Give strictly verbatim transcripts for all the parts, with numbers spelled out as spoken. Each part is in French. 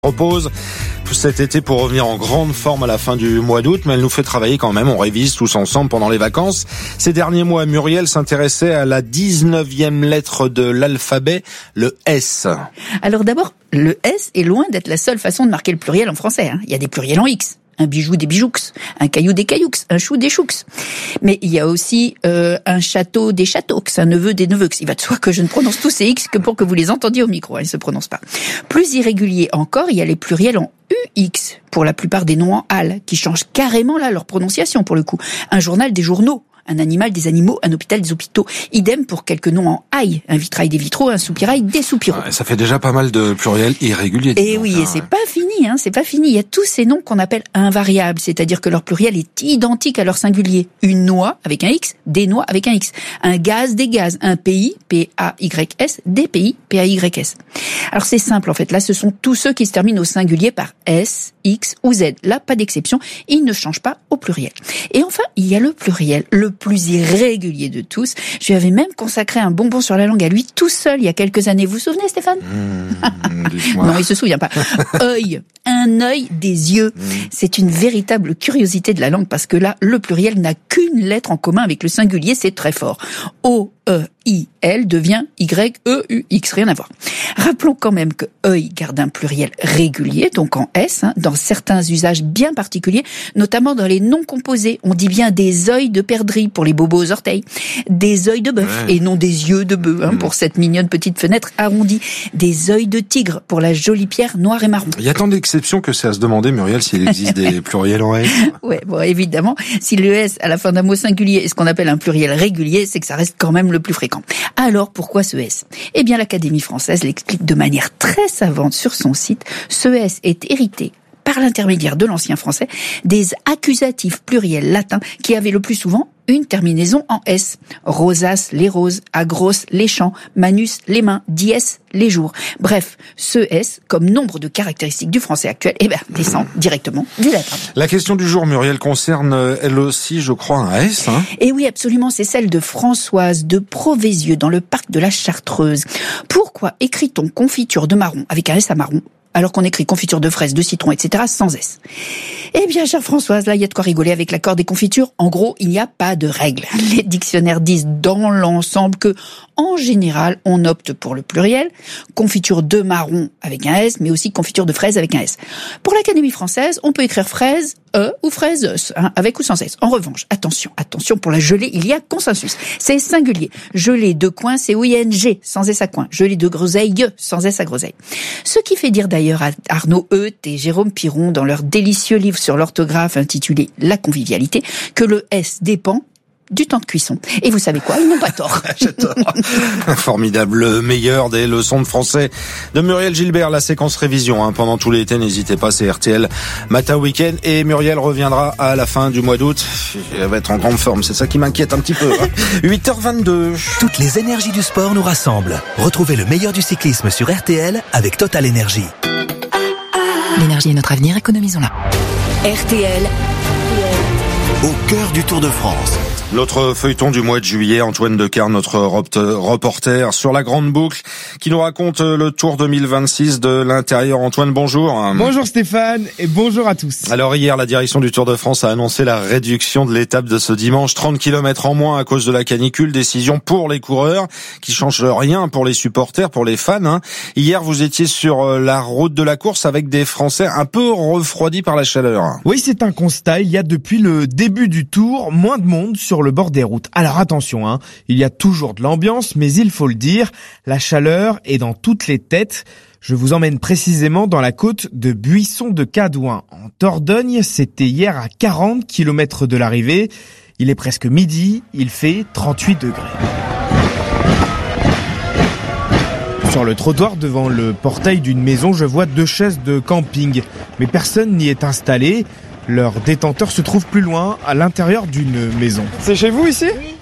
Repose tout cet été pour revenir en grande forme à la fin du mois d'août, mais elle nous fait travailler quand même, on révise tous ensemble pendant les vacances. Ces derniers mois, Muriel s'intéressait à la dix-neuvième lettre de l'alphabet, le S. Alors d'abord, le S est loin d'être la seule façon de marquer le pluriel en français, hein. Il y a des pluriels en X. Un bijou des bijoux, un caillou des cailloux, un chou des choux. Mais il y a aussi euh, un château des châteaux, un neveu des neveux. Il va de soi que je ne prononce tous ces X que pour que vous les entendiez au micro, hein, ils ne se prononcent pas. Plus irrégulier encore, il y a les pluriels en U X, pour la plupart des noms en al, qui changent carrément là leur prononciation pour le coup. Un journal des journaux. Un animal des animaux, un hôpital des hôpitaux. Idem pour quelques noms en ail, un vitrail des vitraux, un soupirail des soupiraux. Ouais, ça fait déjà pas mal de pluriels irréguliers. Et oui, hein, et c'est ouais. pas fini, hein, c'est pas fini. Il y a tous ces noms qu'on appelle invariables, c'est-à-dire que leur pluriel est identique à leur singulier. Une noix avec un X, des noix avec un X. Un gaz, des gaz. Un pays, P A Y S, des pays, P A Y S. Alors c'est simple en fait, là ce sont tous ceux qui se terminent au singulier par S, X ou Z. Là, pas d'exception, ils ne changent pas au pluriel. Et enfin, il y a le pluriel, le plus irrégulier de tous. Je lui avais même consacré un bonbon sur la langue à lui tout seul il y a quelques années. Vous vous souvenez, Stéphane? mmh, Non, il se souvient pas. Œil, un œil des yeux. Mmh. C'est une véritable curiosité de la langue parce que là, le pluriel n'a qu'une lettre en commun avec le singulier, c'est très fort. O, E, I, L devient Y, E, U, X, rien à voir. Rappelons quand même que œil garde un pluriel régulier, donc en S, hein, dans certains usages bien particuliers, notamment dans les noms composés. On dit bien des œils de perdrix pour les bobos aux orteils, des œils de bœuf ouais. et non des yeux de bœuf hein, mmh. pour cette mignonne petite fenêtre arrondie, des œils de tigre pour la jolie pierre noire et marron. Il y a tant d'exceptions que c'est à se demander, Muriel, s'il existe des pluriels en S. Ouais, bon, évidemment, si le S à la fin d'un mot singulier est ce qu'on appelle un pluriel régulier, c'est que ça reste quand même le plus fréquent. Alors, pourquoi ce S? Eh bien, l'Académie française l'explique de manière très savante sur son site. Ce S est hérité par l'intermédiaire de l'ancien français des accusatifs pluriels latins qui avaient le plus souvent une terminaison en S. Rosas, les roses, agros, les champs, manus, les mains, dies, les jours. Bref, ce S, comme nombre de caractéristiques du français actuel, eh ben, descend directement du latin. La question du jour, Muriel, concerne elle aussi, je crois, un S. Hein Et oui, absolument, c'est celle de Françoise de Provézieux, dans le parc de la Chartreuse. Pourquoi écrit-on confiture de marron avec un S à marron alors qu'on écrit confiture de fraises, de citron, et cetera sans S? Eh bien, chère Françoise, là, il y a de quoi rigoler avec l'accord des confitures. En gros, il n'y a pas de règle. Les dictionnaires disent dans l'ensemble que, en général, on opte pour le pluriel. Confiture de marron avec un S, mais aussi confiture de fraises avec un S. Pour l'Académie française, on peut écrire fraise, E ou fraise, hein, avec ou sans S. En revanche, attention, attention, pour la gelée, il y a consensus. C'est singulier. Gelée de coin, c'est O I N G, sans S à coin. Gelée de groseille, sans S à groseille. Ce qui fait dire d'ailleurs à Arnaud Euth et Jérôme Piron dans leur délicieux livre sur l'orthographe intitulé La convivialité, que le S dépend du temps de cuisson. Et vous savez quoi? Ils n'ont pas tort. J'adore. Formidable. Le meilleur des leçons de français de Muriel Gilbert. La séquence révision, hein, pendant tout l'été. N'hésitez pas, c'est R T L Matin Week-end. Et Muriel reviendra à la fin du mois d'août. Elle va être en grande forme. C'est ça qui m'inquiète un petit peu. Hein. huit heures vingt-deux. Toutes les énergies du sport nous rassemblent. Retrouvez le meilleur du cyclisme sur R T L avec Total Énergie. L'énergie est notre avenir, économisons-la. R T L, au cœur du Tour de France. L'autre feuilleton du mois de juillet, Antoine Decar, notre reporter sur la Grande Boucle, qui nous raconte le Tour deux mille vingt-six de l'intérieur. Antoine, bonjour. Bonjour Stéphane et bonjour à tous. Alors hier, la direction du Tour de France a annoncé la réduction de l'étape de ce dimanche. trente kilomètres en moins à cause de la canicule. Décision pour les coureurs qui change rien pour les supporters, pour les fans. Hein. Hier, vous étiez sur la route de la course avec des Français un peu refroidis par la chaleur. Oui, c'est un constat. Il y a depuis le début du Tour moins de monde sur le bord des routes. Alors attention, hein, il y a toujours de l'ambiance, mais il faut le dire, la chaleur est dans toutes les têtes. Je vous emmène précisément dans la côte de Buisson de Cadouin. En Dordogne, c'était hier à quarante kilomètres de l'arrivée. Il est presque midi, il fait trente-huit degrés. Sur le trottoir devant le portail d'une maison, je vois deux chaises de camping, mais personne n'y est installé. Leur détenteur se trouve plus loin, à l'intérieur d'une maison. C'est chez vous ici ? Oui.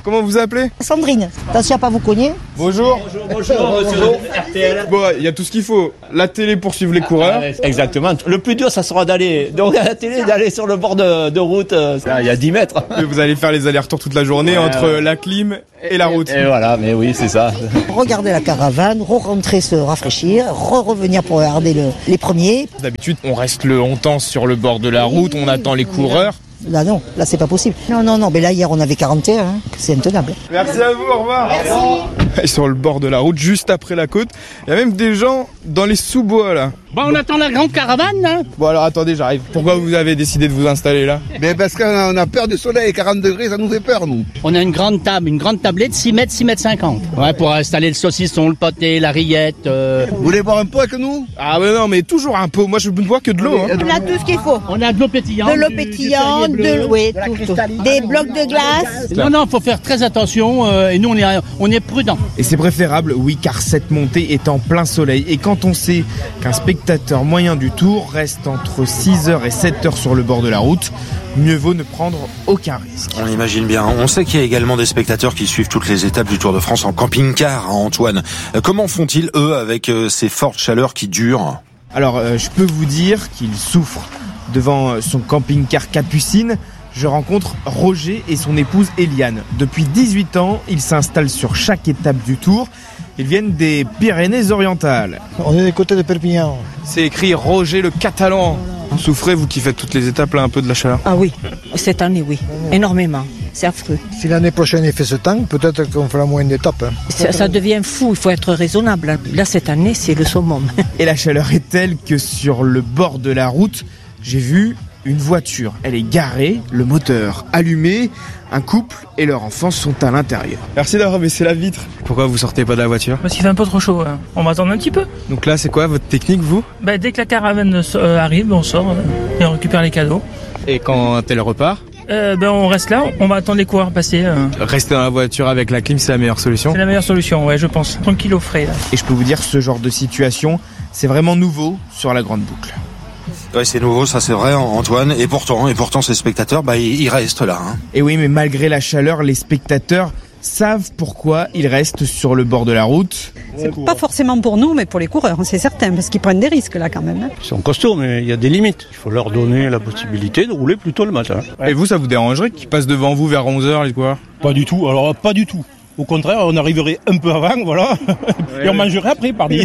Comment vous appelez? Sandrine, attention à pas vous cogner. Bonjour. Bonjour, bonjour, monsieur R T L. Bon, il y a tout ce qu'il faut. La télé pour suivre les coureurs. Ah, exactement. Le plus dur, ça sera d'aller, donc à la télé, d'aller sur le bord de, de route. Il y a dix mètres. Et vous allez faire les allers-retours toute la journée ouais, entre ouais. la clim et la route. Et, et voilà, mais oui, c'est ça. Regarder la caravane, re-rentrer se rafraîchir, re-revenir pour regarder le, les premiers. D'habitude, on reste le longtemps sur le bord de la route, on attend les coureurs. Là non, là c'est pas possible. Non, non, non, mais là hier on avait quarante et un, hein, c'est intenable. Merci à vous, au revoir. Merci. Sur le bord de la route, juste après la côte, il y a même des gens dans les sous-bois là. Bon, on attend la grande caravane là. Bon alors attendez, j'arrive. Pourquoi vous avez décidé de vous installer là? Mais parce qu'on a, on a peur du soleil, quarante degrés, ça nous fait peur nous. On a une grande table, une grande tablette, six mètres, six mètres cinquante. Ouais, pour installer le saucisson, le pâté, la rillette. Euh... Vous voulez boire un pot avec nous? Ah mais non, mais toujours un pot, moi je ne bois que de l'eau. Hein. On a tout ce qu'il faut. On a de l'eau pétillante. De l'eau pétillante, de l'eau, oui, tout, tout. Des blocs de glace. Non, non, faut faire très attention euh, et nous on est, on est prudents. Et c'est préférable, oui, car cette montée est en plein soleil. Et quand on sait qu'un spectateur moyen du Tour reste entre six heures et sept heures sur le bord de la route, mieux vaut ne prendre aucun risque. On imagine bien. On sait qu'il y a également des spectateurs qui suivent toutes les étapes du Tour de France en camping-car, hein, Antoine. Comment font-ils, eux, avec euh, ces fortes chaleurs qui durent? Alors, euh, je peux vous dire qu'ils souffrent. Devant son camping-car Capucine, je rencontre Roger et son épouse Eliane. Depuis dix-huit ans, ils s'installent sur chaque étape du Tour. Ils viennent des Pyrénées-Orientales. On est des côtés de Perpignan. C'est écrit Roger le Catalan. Vous souffrez, vous qui faites toutes les étapes là, un peu de la chaleur? Ah oui, cette année oui, énormément. C'est affreux. Si l'année prochaine il fait ce temps, peut-être qu'on fera moins d'étapes. Hein. Ça, ça devient fou, il faut être raisonnable. Là, cette année, c'est le summum. Et la chaleur est telle que sur le bord de la route, j'ai vu une voiture. Elle est garée, le moteur allumé, un couple et leur enfant sont à l'intérieur. Merci d'avoir baissé la vitre. Pourquoi vous sortez pas de la voiture? Parce qu'il fait un peu trop chaud, hein. On va attendre un petit peu. Donc là, c'est quoi votre technique, vous? Bah, dès que la caravane euh, arrive, on sort euh, et on récupère les cadeaux. Et quand elle repart? Euh, ben on reste là, on va attendre les coureurs passer. Euh... Rester dans la voiture avec la clim, c'est la meilleure solution? C'est la meilleure solution, ouais, je pense. Tranquille au frais, là. Et je peux vous dire, ce genre de situation, c'est vraiment nouveau sur la grande boucle. Ouais, c'est nouveau, ça c'est vrai, Antoine. Et pourtant, et pourtant, ces spectateurs, bah, ils, ils restent là. Hein. Et oui, mais malgré la chaleur, les spectateurs savent pourquoi ils restent sur le bord de la route. C'est pas forcément pour nous, mais pour les coureurs, c'est certain, parce qu'ils prennent des risques là quand même. Hein. Ils sont costauds, mais il y a des limites. Il faut leur donner la possibilité de rouler plus tôt le matin. Et vous, ça vous dérangerait qu'ils passent devant vous vers onze heures, les coureurs? Pas du tout, alors pas du tout. Au contraire, on arriverait un peu avant, voilà, ouais, et on mangerait après, pardi.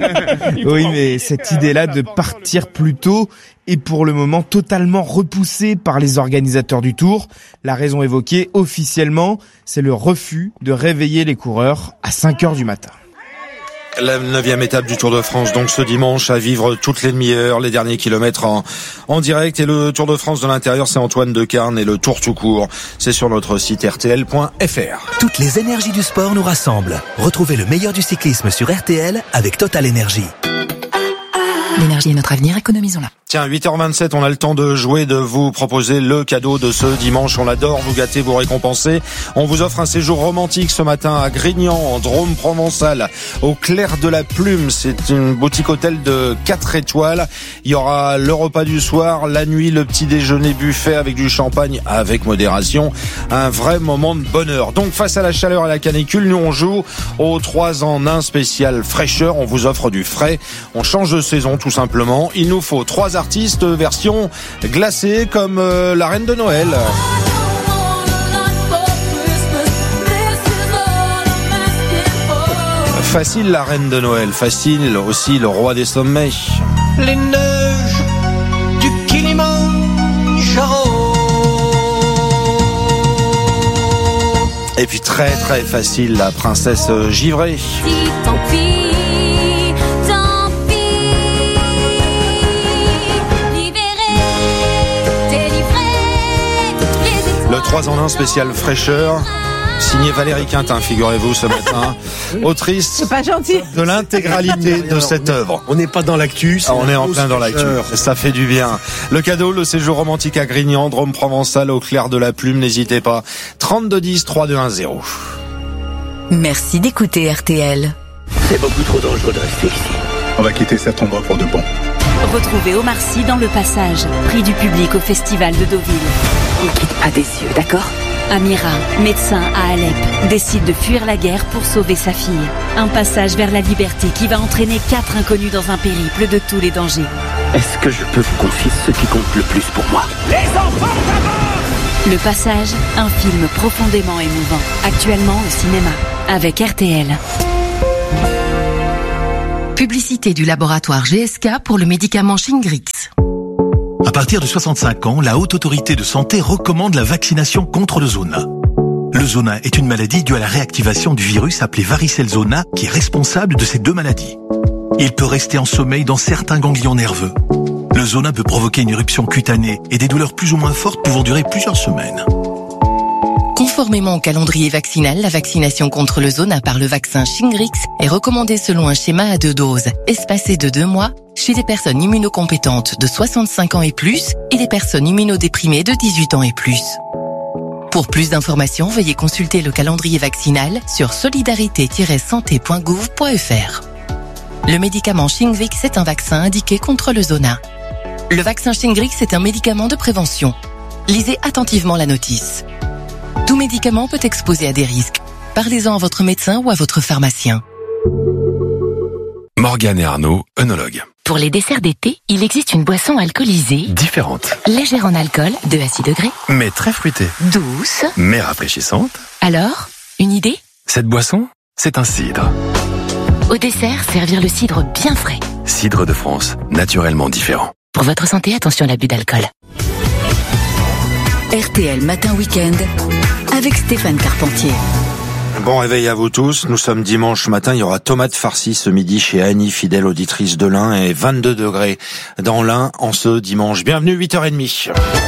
Oui, mais cette idée-là de partir plus tôt est pour le moment totalement repoussée par les organisateurs du Tour. La raison évoquée officiellement, c'est le refus de réveiller les coureurs à cinq heures du matin. La neuvième étape du Tour de France, donc ce dimanche, à vivre toutes les demi-heures, les derniers kilomètres en, en direct. Et le Tour de France de l'intérieur, c'est Antoine Decarne, et le Tour tout court, c'est sur notre site R T L point F R. Toutes les énergies du sport nous rassemblent. Retrouvez le meilleur du cyclisme sur R T L avec Total Énergie. L'énergie est notre avenir, économisons-la. Tiens, huit heures vingt-sept, on a le temps de jouer, de vous proposer le cadeau de ce dimanche. On l'adore, vous gâter, vous récompenser. On vous offre un séjour romantique ce matin à Grignan, en Drôme provençal, au Clair de la Plume. C'est une boutique hôtel de quatre étoiles. Il y aura le repas du soir, la nuit, le petit déjeuner buffet avec du champagne, avec modération. Un vrai moment de bonheur. Donc, face à la chaleur et à la canicule, nous on joue aux trois en un spécial fraîcheur. On vous offre du frais. On change de saison, tout simplement. Il nous faut trois artistes version glacée comme euh, la Reine de Noël. Facile la Reine de Noël, facile aussi le Roi des Sommets. Les neiges du Kilimandjaro. Et puis très très facile la Princesse Givrée. Tant pis. Le trois en un spécial fraîcheur, signé Valérie Quintin, figurez-vous, ce matin, autrice c'est pas gentil. de l'intégralité de cette œuvre. On n'est pas dans l'actu. Ah, on est en plein dans l'actu, ça fait du bien. Le cadeau, le séjour romantique à Grignan, Drôme provençal, au Clair de la Plume, n'hésitez pas. trente-deux dix, trente deux dix. Merci d'écouter R T L. C'est beaucoup trop dangereux de rester ici. On va quitter cet endroit pour de bon. Retrouvez Omar Sy dans Le Passage, prix du public au Festival de Deauville. On ne quitte pas des yeux, d'accord ? Amira, médecin à Alep, décide de fuir la guerre pour sauver sa fille. Un passage vers la liberté qui va entraîner quatre inconnus dans un périple de tous les dangers. Est-ce que je peux vous confier ce qui compte le plus pour moi? Les enfants d'abord! Le Passage, un film profondément émouvant, actuellement au cinéma, avec R T L. Publicité du laboratoire G S K pour le médicament Shingrix. À partir de soixante-cinq ans, la Haute Autorité de Santé recommande la vaccination contre le zona. Le zona est une maladie due à la réactivation du virus appelé varicelle zona qui est responsable de ces deux maladies. Il peut rester en sommeil dans certains ganglions nerveux. Le zona peut provoquer une éruption cutanée et des douleurs plus ou moins fortes pouvant durer plusieurs semaines. Conformément au calendrier vaccinal, la vaccination contre le zona par le vaccin Shingrix est recommandée selon un schéma à deux doses, espacé de deux mois, chez des personnes immunocompétentes de soixante-cinq ans et plus et des personnes immunodéprimées de dix-huit ans et plus. Pour plus d'informations, veuillez consulter le calendrier vaccinal sur solidarité tiret santé point gouv point f r. Le médicament Shingrix est un vaccin indiqué contre le zona. Le vaccin Shingrix est un médicament de prévention. Lisez attentivement la notice. Tout médicament peut exposer à des risques. Parlez-en à votre médecin ou à votre pharmacien. Morgane et Arnaud, œnologues. Pour les desserts d'été, il existe une boisson alcoolisée. Différente. Légère en alcool, deux à six degrés. Mais très fruitée. Douce. Mais rafraîchissante. Alors, une idée? Cette boisson, c'est un cidre. Au dessert, servir le cidre bien frais. Cidre de France, naturellement différent. Pour votre santé, attention à l'abus d'alcool. R T L Matin Week-end avec Stéphane Carpentier. Bon réveil à vous tous, nous sommes dimanche matin, il y aura tomate farcie ce midi chez Annie, fidèle auditrice de l'Ain, et vingt-deux degrés dans l'Ain en ce dimanche. Bienvenue, huit heures trente.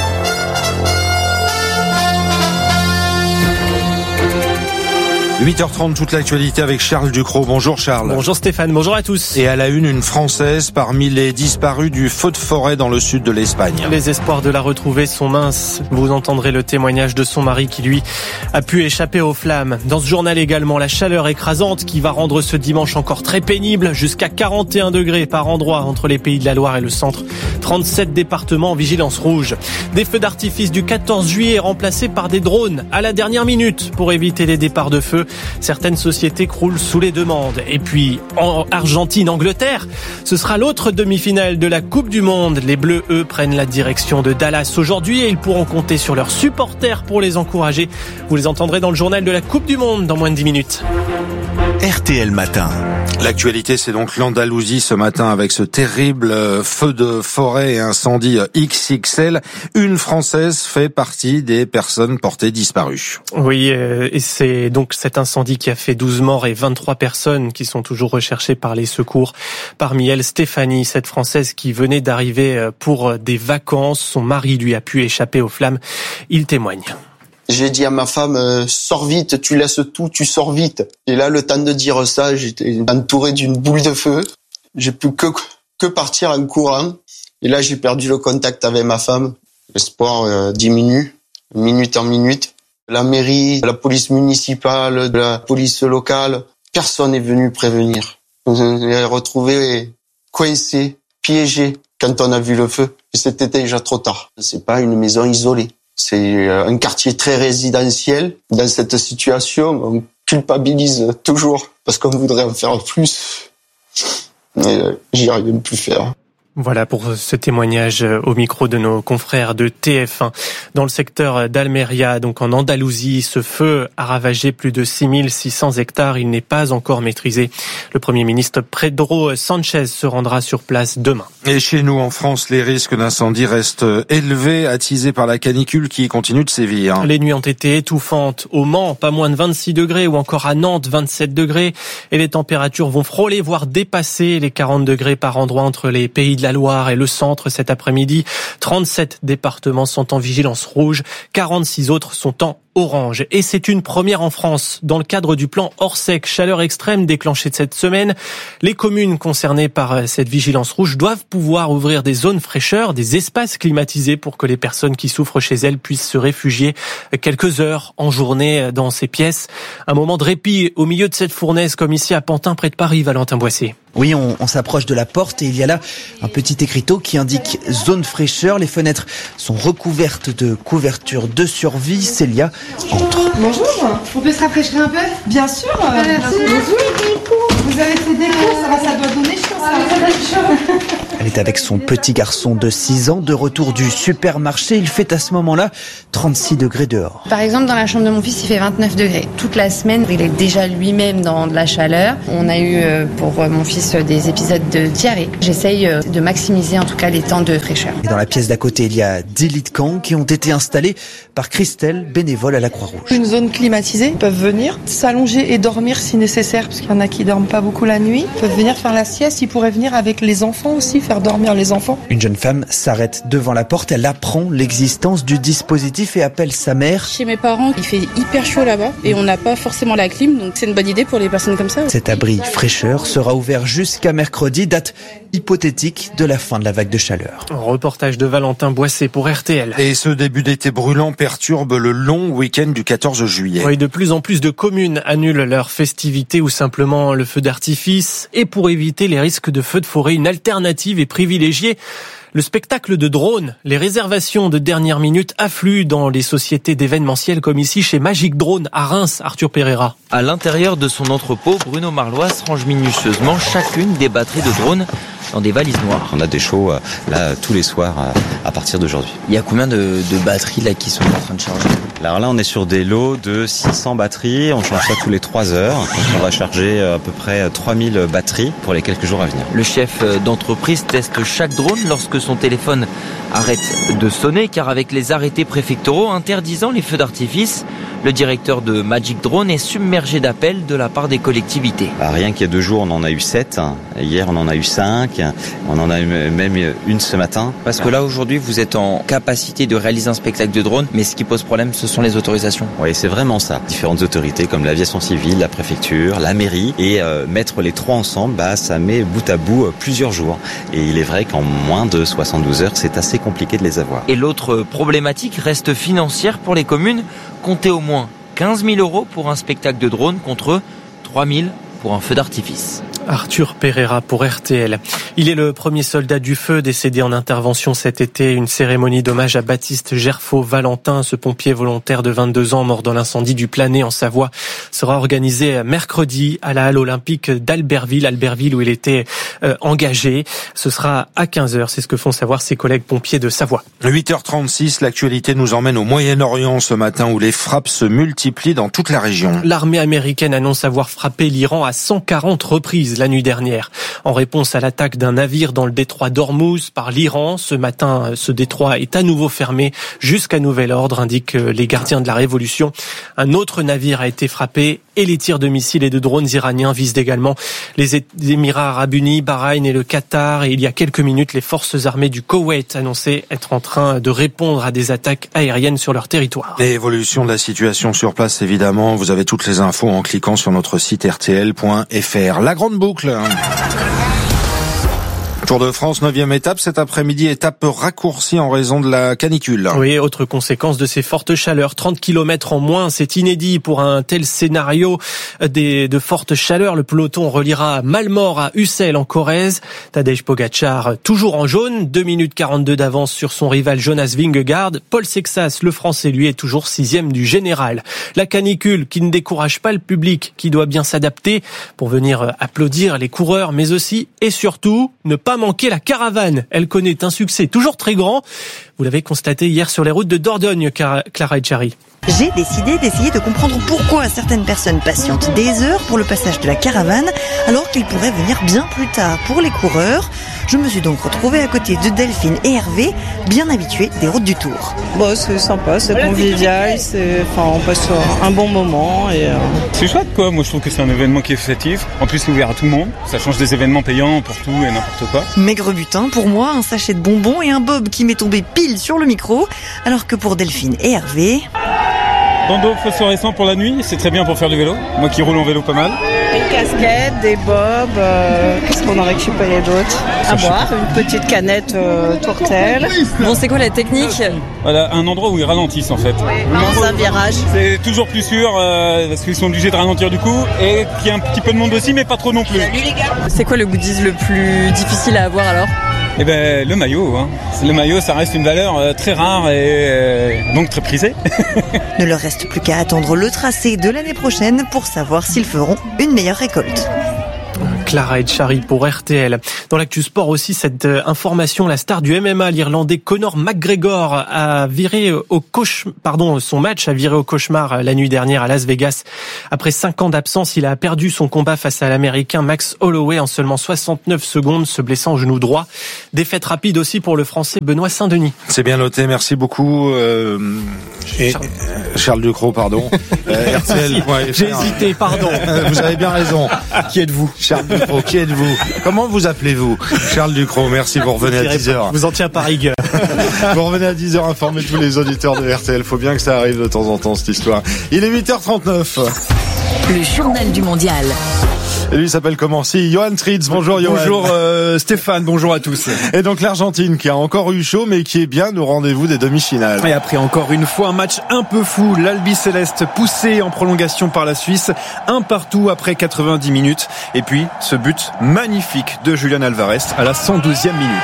huit heures trente, toute l'actualité avec Charles Ducrot. Bonjour Charles. Bonjour Stéphane, bonjour à tous. Et à la une, une Française parmi les disparus du feu de forêt dans le sud de l'Espagne. Les espoirs de la retrouver sont minces. Vous entendrez le témoignage de son mari qui, lui, a pu échapper aux flammes. Dans ce journal également, la chaleur écrasante qui va rendre ce dimanche encore très pénible, jusqu'à quarante et un degrés par endroit entre les Pays de la Loire et le centre. trente-sept départements en vigilance rouge. Des feux d'artifice du quatorze juillet remplacés par des drones à la dernière minute pour éviter les départs de feu. Certaines sociétés croulent sous les demandes. Et puis, en Argentine-Angleterre, ce sera l'autre demi-finale de la Coupe du Monde. Les Bleus, eux, prennent la direction de Dallas aujourd'hui et ils pourront compter sur leurs supporters pour les encourager. Vous les entendrez dans le journal de la Coupe du Monde dans moins de dix minutes. R T L Matin. L'actualité, c'est donc l'Andalousie ce matin avec ce terrible feu de forêt et incendie X X L. Une Française fait partie des personnes portées disparues. Oui, et c'est donc cet incendie qui a fait douze morts et vingt-trois personnes qui sont toujours recherchées par les secours. Parmi elles, Stéphanie, cette Française qui venait d'arriver pour des vacances. Son mari lui a pu échapper aux flammes. Il témoigne. J'ai dit à ma femme, euh, sors vite, tu laisses tout, tu sors vite. Et là, le temps de dire ça, j'étais entouré d'une boule de feu. J'ai pu que, que partir en courant. Et là, j'ai perdu le contact avec ma femme. L'espoir euh, diminue, minute en minute. La mairie, la police municipale, la police locale, personne n'est venu prévenir. On s'est retrouvés coincés, piégés quand on a vu le feu. Et c'était déjà trop tard. C'est pas une maison isolée. C'est un quartier très résidentiel. Dans cette situation, on culpabilise toujours parce qu'on voudrait en faire plus. Mais j'y arrive plus faire. Voilà pour ce témoignage au micro de nos confrères de T F un. Dans le secteur d'Almeria, donc en Andalousie, ce feu a ravagé plus de six mille six cents hectares. Il n'est pas encore maîtrisé. Le Premier ministre Pedro Sanchez se rendra sur place demain. Et chez nous, en France, les risques d'incendie restent élevés, attisés par la canicule qui continue de sévir. Les nuits ont été étouffantes. Au Mans, pas moins de vingt-six degrés, ou encore à Nantes, vingt-sept degrés. Et les températures vont frôler, voire dépasser les quarante degrés par endroit entre les Pays de la Loire et le centre cet après-midi. trente-sept départements sont en vigilance rouge, quarante-six autres sont en orange. Et c'est une première en France. Dans le cadre du plan Orsec, chaleur extrême déclenchée de cette semaine, les communes concernées par cette vigilance rouge doivent pouvoir ouvrir des zones fraîcheur, des espaces climatisés pour que les personnes qui souffrent chez elles puissent se réfugier quelques heures en journée dans ces pièces. Un moment de répit au milieu de cette fournaise comme ici à Pantin près de Paris, Valentin Boissé. Oui, on, on s'approche de la porte et il y a là un petit écriteau qui indique zone fraîcheur. Les fenêtres sont recouvertes de couvertures de survie. Célia entre. Bonjour, on peut se rafraîchir un peu? Bien sûr. Euh, Bonjour. Vous avez fait des cours, ça, ça doit donner chaud. Ça. Ah, ça doit être chaud. Elle est avec son petit garçon de six ans, de retour du supermarché. Il fait à ce moment-là trente-six degrés dehors. Par exemple, dans la chambre de mon fils, il fait vingt-neuf degrés. Toute la semaine, il est déjà lui-même dans de la chaleur. On a eu pour mon fils des épisodes de diarrhée. J'essaye de maximiser en tout cas les temps de fraîcheur. Et dans la pièce d'à côté, il y a dix lits de camp qui ont été installés par Christelle, bénévole à la Croix-Rouge. Une zone climatisée, ils peuvent venir s'allonger et dormir si nécessaire, parce qu'il y en a qui dorment pas beaucoup la nuit. Ils peuvent venir faire la sieste, ils pourraient venir avec les enfants aussi, faire dormir les enfants. Une jeune femme s'arrête devant la porte, elle apprend l'existence du dispositif et appelle sa mère. Chez mes parents, il fait hyper chaud là-bas et on n'a pas forcément la clim, donc c'est une bonne idée pour les personnes comme ça. Cet abri fraîcheur sera ouvert jusqu'à mercredi, date hypothétique de la fin de la vague de chaleur. Reportage de Valentin Boissé pour R T L. Et ce début d'été brûlant perturbe le long week-end du quatorze juillet. Oui, de plus en plus de communes annulent leurs festivités ou simplement le feu d'artifice. Et pour éviter les risques de feux de forêt, une alternative est privilégiée. Le spectacle de drone, les réservations de dernière minute affluent dans les sociétés d'événementiel comme ici chez Magic Drone à Reims, Arthur Pereira. À l'intérieur de son entrepôt, Bruno Marlois range minutieusement chacune des batteries de drones dans des valises noires. On a des shows là tous les soirs à partir d'aujourd'hui. Il y a combien de, de batteries là qui sont en train de charger? Alors là on est sur des lots de six cents batteries, on change ça tous les trois heures. Donc on va charger à peu près trois mille batteries pour les quelques jours à venir. Le chef d'entreprise teste chaque drone lorsque son téléphone arrête de sonner, car avec les arrêtés préfectoraux interdisant les feux d'artifice, le directeur de Magic Drone est submergé d'appels de la part des collectivités. Alors rien qu'il y a deux jours, on en a eu sept. Hier, on en a eu cinq. On en a eu même une ce matin. Parce que là, aujourd'hui, vous êtes en capacité de réaliser un spectacle de drone, mais ce qui pose problème, ce sont les autorisations. Oui, c'est vraiment ça. Différentes autorités comme l'aviation civile, la préfecture, la mairie. Et euh, mettre les trois ensemble, bah, ça met bout à bout plusieurs jours. Et il est vrai qu'en moins de soixante-douze heures, c'est assez compliqué de les avoir. Et l'autre problématique reste financière pour les communes. Comptez au moins quinze mille euros pour un spectacle de drone contre trois mille pour un feu d'artifice. Arthur Pereira pour R T L. Il est le premier soldat du feu décédé en intervention cet été. Une cérémonie d'hommage à Baptiste Gerfaut-Valentin, ce pompier volontaire de vingt-deux ans mort dans l'incendie du Planet en Savoie, sera organisée mercredi à la halle olympique d'Albertville, Albertville où il était euh, engagé. Ce sera à quinze heures, c'est ce que font savoir ses collègues pompiers de Savoie. huit heures trente-six, l'actualité nous emmène au Moyen-Orient ce matin où les frappes se multiplient dans toute la région. L'armée américaine annonce avoir frappé l'Iran à cent quarante reprises la nuit dernière. En réponse à l'attaque d'un navire dans le détroit d'Ormuz par l'Iran, ce matin, ce détroit est à nouveau fermé jusqu'à nouvel ordre, indiquent les gardiens de la Révolution. Un autre navire a été frappé et les tirs de missiles et de drones iraniens visent également les Émirats arabes unis, Bahreïn et le Qatar. Et il y a quelques minutes, les forces armées du Koweït annonçaient être en train de répondre à des attaques aériennes sur leur territoire. Et évolution de la situation sur place, évidemment. Vous avez toutes les infos en cliquant sur notre site r t l point f r. La grande boucle. Tour de France, neuvième étape cet après-midi, étape raccourcie en raison de la canicule. Oui, autre conséquence de ces fortes chaleurs, trente kilomètres en moins, c'est inédit pour un tel scénario des, de fortes chaleurs. Le peloton reliera Malmort à Ussel en Corrèze. Tadej Pogačar toujours en jaune, deux minutes quarante-deux d'avance sur son rival Jonas Vingegaard. Paul Sexas, le Français, lui, est toujours sixième du général. La canicule qui ne décourage pas le public, qui doit bien s'adapter pour venir applaudir les coureurs, mais aussi et surtout ne pas manquer la caravane. Elle connaît un succès toujours très grand. Vous l'avez constaté hier sur les routes de Dordogne, Clara Echari. J'ai décidé d'essayer de comprendre pourquoi certaines personnes patientent des heures pour le passage de la caravane alors qu'ils pourraient venir bien plus tard pour les coureurs. Je me suis donc retrouvée à côté de Delphine et Hervé, bien habitués des routes du Tour. Bon, c'est sympa, c'est convivial, c'est, enfin, on passe un bon moment. Et, euh... C'est chouette quoi, moi je trouve que c'est un événement qui est festif. En plus c'est ouvert à tout le monde, ça change des événements payants pour tout et n'importe quoi. Maigre butin pour moi, un sachet de bonbons et un bob qui m'est tombé pile sur le micro, alors que pour Delphine et Hervé... Bandeau phosphorescent pour la nuit, c'est très bien pour faire du vélo. Moi qui roule en vélo pas mal. Une casquette, des bobs, euh, qu'est-ce qu'on a récupéré d'autre à boire, une petite canette euh, Tourtel. Bon, c'est quoi la technique? Voilà, un endroit où ils ralentissent en fait. Oui, dans un virage. C'est toujours plus sûr euh, parce qu'ils sont obligés de ralentir du coup et qu'il y a un petit peu de monde aussi mais pas trop non plus. Salut les gars. C'est quoi le goodies le plus difficile à avoir alors? Eh ben, le maillot. Hein. Le maillot, ça reste une valeur euh, très rare et euh, donc très prisée. Ne leur reste plus qu'à attendre le tracé de l'année prochaine pour savoir s'ils feront une meilleure récolte. Clara Etchari pour R T L. Dans l'actu sport aussi, cette information, la star du M M A, l'Irlandais Conor McGregor, a viré au cauchemar, pardon, son match a viré au cauchemar la nuit dernière à Las Vegas. Après cinq ans d'absence, il a perdu son combat face à l'Américain Max Holloway en seulement soixante-neuf secondes, se blessant au genou droit. Défaite rapide aussi pour le Français Benoît Saint-Denis. C'est bien noté, merci beaucoup. Euh, et, Charles... Charles Ducrot, pardon. euh, R T L. Ouais, J'ai hésité, pardon. Vous avez bien raison. Qui êtes-vous? Charles Ducrot, qui êtes-vous? Comment vous appelez-vous? Charles Ducrot, merci, vous revenez à dix heures. Vous en tiens par rigueur. Vous revenez à dix heures informer tous les auditeurs de R T L. Faut bien que ça arrive de temps en temps, cette histoire. Il est huit heures trente-neuf. Le journal du mondial. Et lui il s'appelle comment? Si, Johan Tritz. Bonjour Johan. Bonjour euh, Stéphane, bonjour à tous. Et donc l'Argentine qui a encore eu chaud mais qui est bien au rendez-vous des demi-finales. Et après encore une fois un match un peu fou, l'Albi Céleste poussé en prolongation par la Suisse, un partout après quatre-vingt-dix minutes. Et puis ce but magnifique de Julián Álvarez à la cent douzième minute.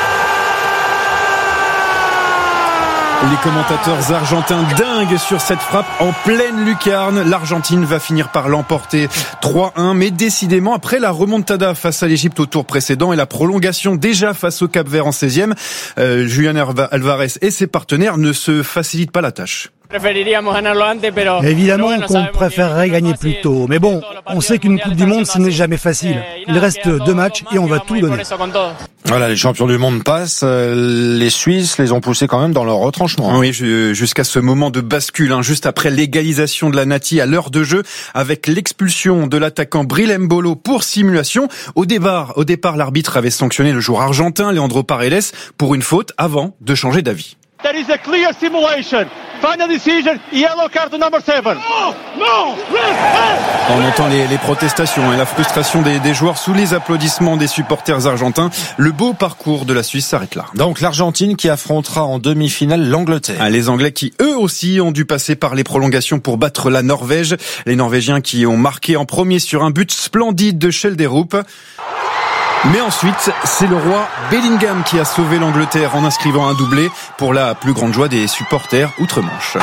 Les commentateurs argentins dingues sur cette frappe en pleine lucarne. L'Argentine va finir par l'emporter trois un, mais décidément, après la remontada face à l'Égypte au tour précédent et la prolongation déjà face au Cap-Vert en seizième, euh, Julián Álvarez et ses partenaires ne se facilitent pas la tâche. Évidemment qu'on préférerait gagner plus tôt, mais bon, on sait qu'une Coupe du Monde ce n'est jamais facile. Il reste deux matchs et on va tout donner. Voilà, les champions du monde passent, les Suisses les ont poussés quand même dans leur retranchement. Oui, jusqu'à ce moment de bascule, hein, juste après l'égalisation de la Nati à l'heure de jeu, avec l'expulsion de l'attaquant Bril Mbolo pour simulation. Au départ, au départ, l'arbitre avait sanctionné le joueur argentin Leandro Paredes pour une faute avant de changer d'avis. There is a clear simulation. Final decision, yellow card number seven. No, no, On entend les, les protestations et la frustration des, des joueurs sous les applaudissements des supporters argentins. Le beau parcours de la Suisse s'arrête là. Donc l'Argentine qui affrontera en demi-finale l'Angleterre. Ah, les Anglais qui eux aussi ont dû passer par les prolongations pour battre la Norvège. Les Norvégiens qui ont marqué en premier sur un but splendide de Schjelderup. Mais ensuite, c'est le roi Bellingham qui a sauvé l'Angleterre en inscrivant un doublé pour la plus grande joie des supporters outre-Manche.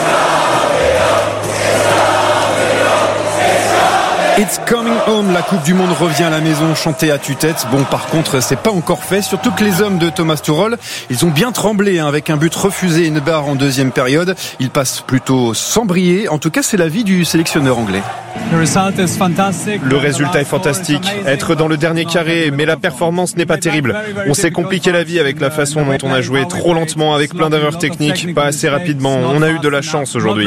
It's coming home, la Coupe du Monde revient à la maison, chantée à tue-tête. Bon, par contre, c'est pas encore fait, surtout que les hommes de Thomas Tuchel, ils ont bien tremblé hein, avec un but refusé et une barre en deuxième période. Ils passent plutôt sans briller. En tout cas, c'est l'avis du sélectionneur anglais. Le résultat est fantastique. Être dans le dernier carré, mais la performance n'est pas terrible. On s'est compliqué la vie avec la façon dont on a joué trop lentement, avec plein d'erreurs techniques, pas assez rapidement. On a eu de la chance aujourd'hui.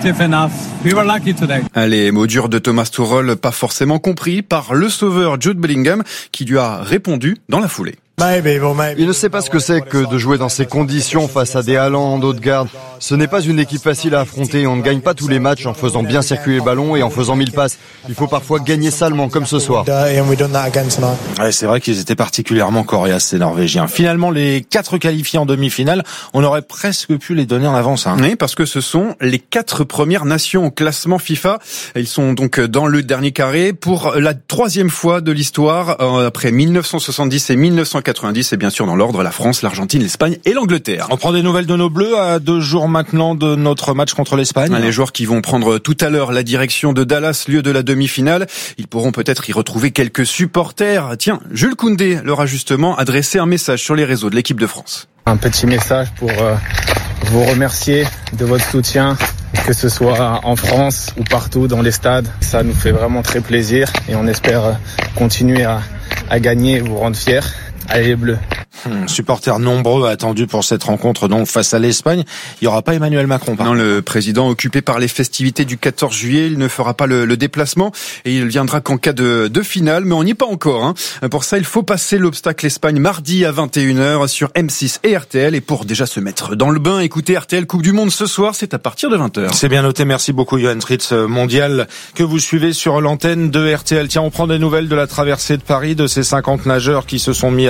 Les mots durs de Thomas Tuchel, pas forcément compris par le sauveur Jude Bellingham, qui lui a répondu dans la foulée. Il ne sait pas ce que c'est que de jouer dans ces conditions face à des Haaland, Odegaard. Ce n'est pas une équipe facile à affronter. On ne gagne pas tous les matchs en faisant bien circuler le ballon et en faisant mille passes. Il faut parfois gagner salement, comme ce soir. Ouais, c'est vrai qu'ils étaient particulièrement coriaces, ces Norvégiens. Finalement, les quatre qualifiés en demi-finale, on aurait presque pu les donner en avance. Hein. Oui, parce que ce sont les quatre premières nations au classement FIFA. Ils sont donc dans le dernier carré pour la troisième fois de l'histoire, après mille neuf cent soixante-dix et mille neuf cent quatre-vingt-dix, et bien sûr dans l'ordre, la France, l'Argentine, l'Espagne et l'Angleterre. On prend des nouvelles de nos Bleus à deux jours maintenant de notre match contre l'Espagne. Les joueurs qui vont prendre tout à l'heure la direction de Dallas, lieu de la demi-finale, ils pourront peut-être y retrouver quelques supporters. Tiens, Jules Koundé leur a justement adressé un message sur les réseaux de l'équipe de France. Un petit message pour euh, vous remercier de votre soutien, que ce soit en France ou partout dans les stades. Ça nous fait vraiment très plaisir et on espère continuer à, à gagner et vous rendre fiers. Allez les Bleus. Hum, supporters nombreux attendus pour cette rencontre donc face à l'Espagne. Il n'y aura pas Emmanuel Macron. Non, le président occupé par les festivités du quatorze juillet, il ne fera pas le, le déplacement et il viendra qu'en cas de, de finale, mais on n'y est pas encore. Hein. Pour ça, il faut passer l'obstacle Espagne mardi à vingt et une heures sur M six et R T L. Et pour déjà se mettre dans le bain, écoutez R T L Coupe du Monde ce soir, c'est à partir de vingt heures. C'est bien noté, merci beaucoup Johan Tritz, mondial que vous suivez sur l'antenne de R T L. Tiens, on prend des nouvelles de la traversée de Paris, de ces cinquante nageurs qui se sont mis à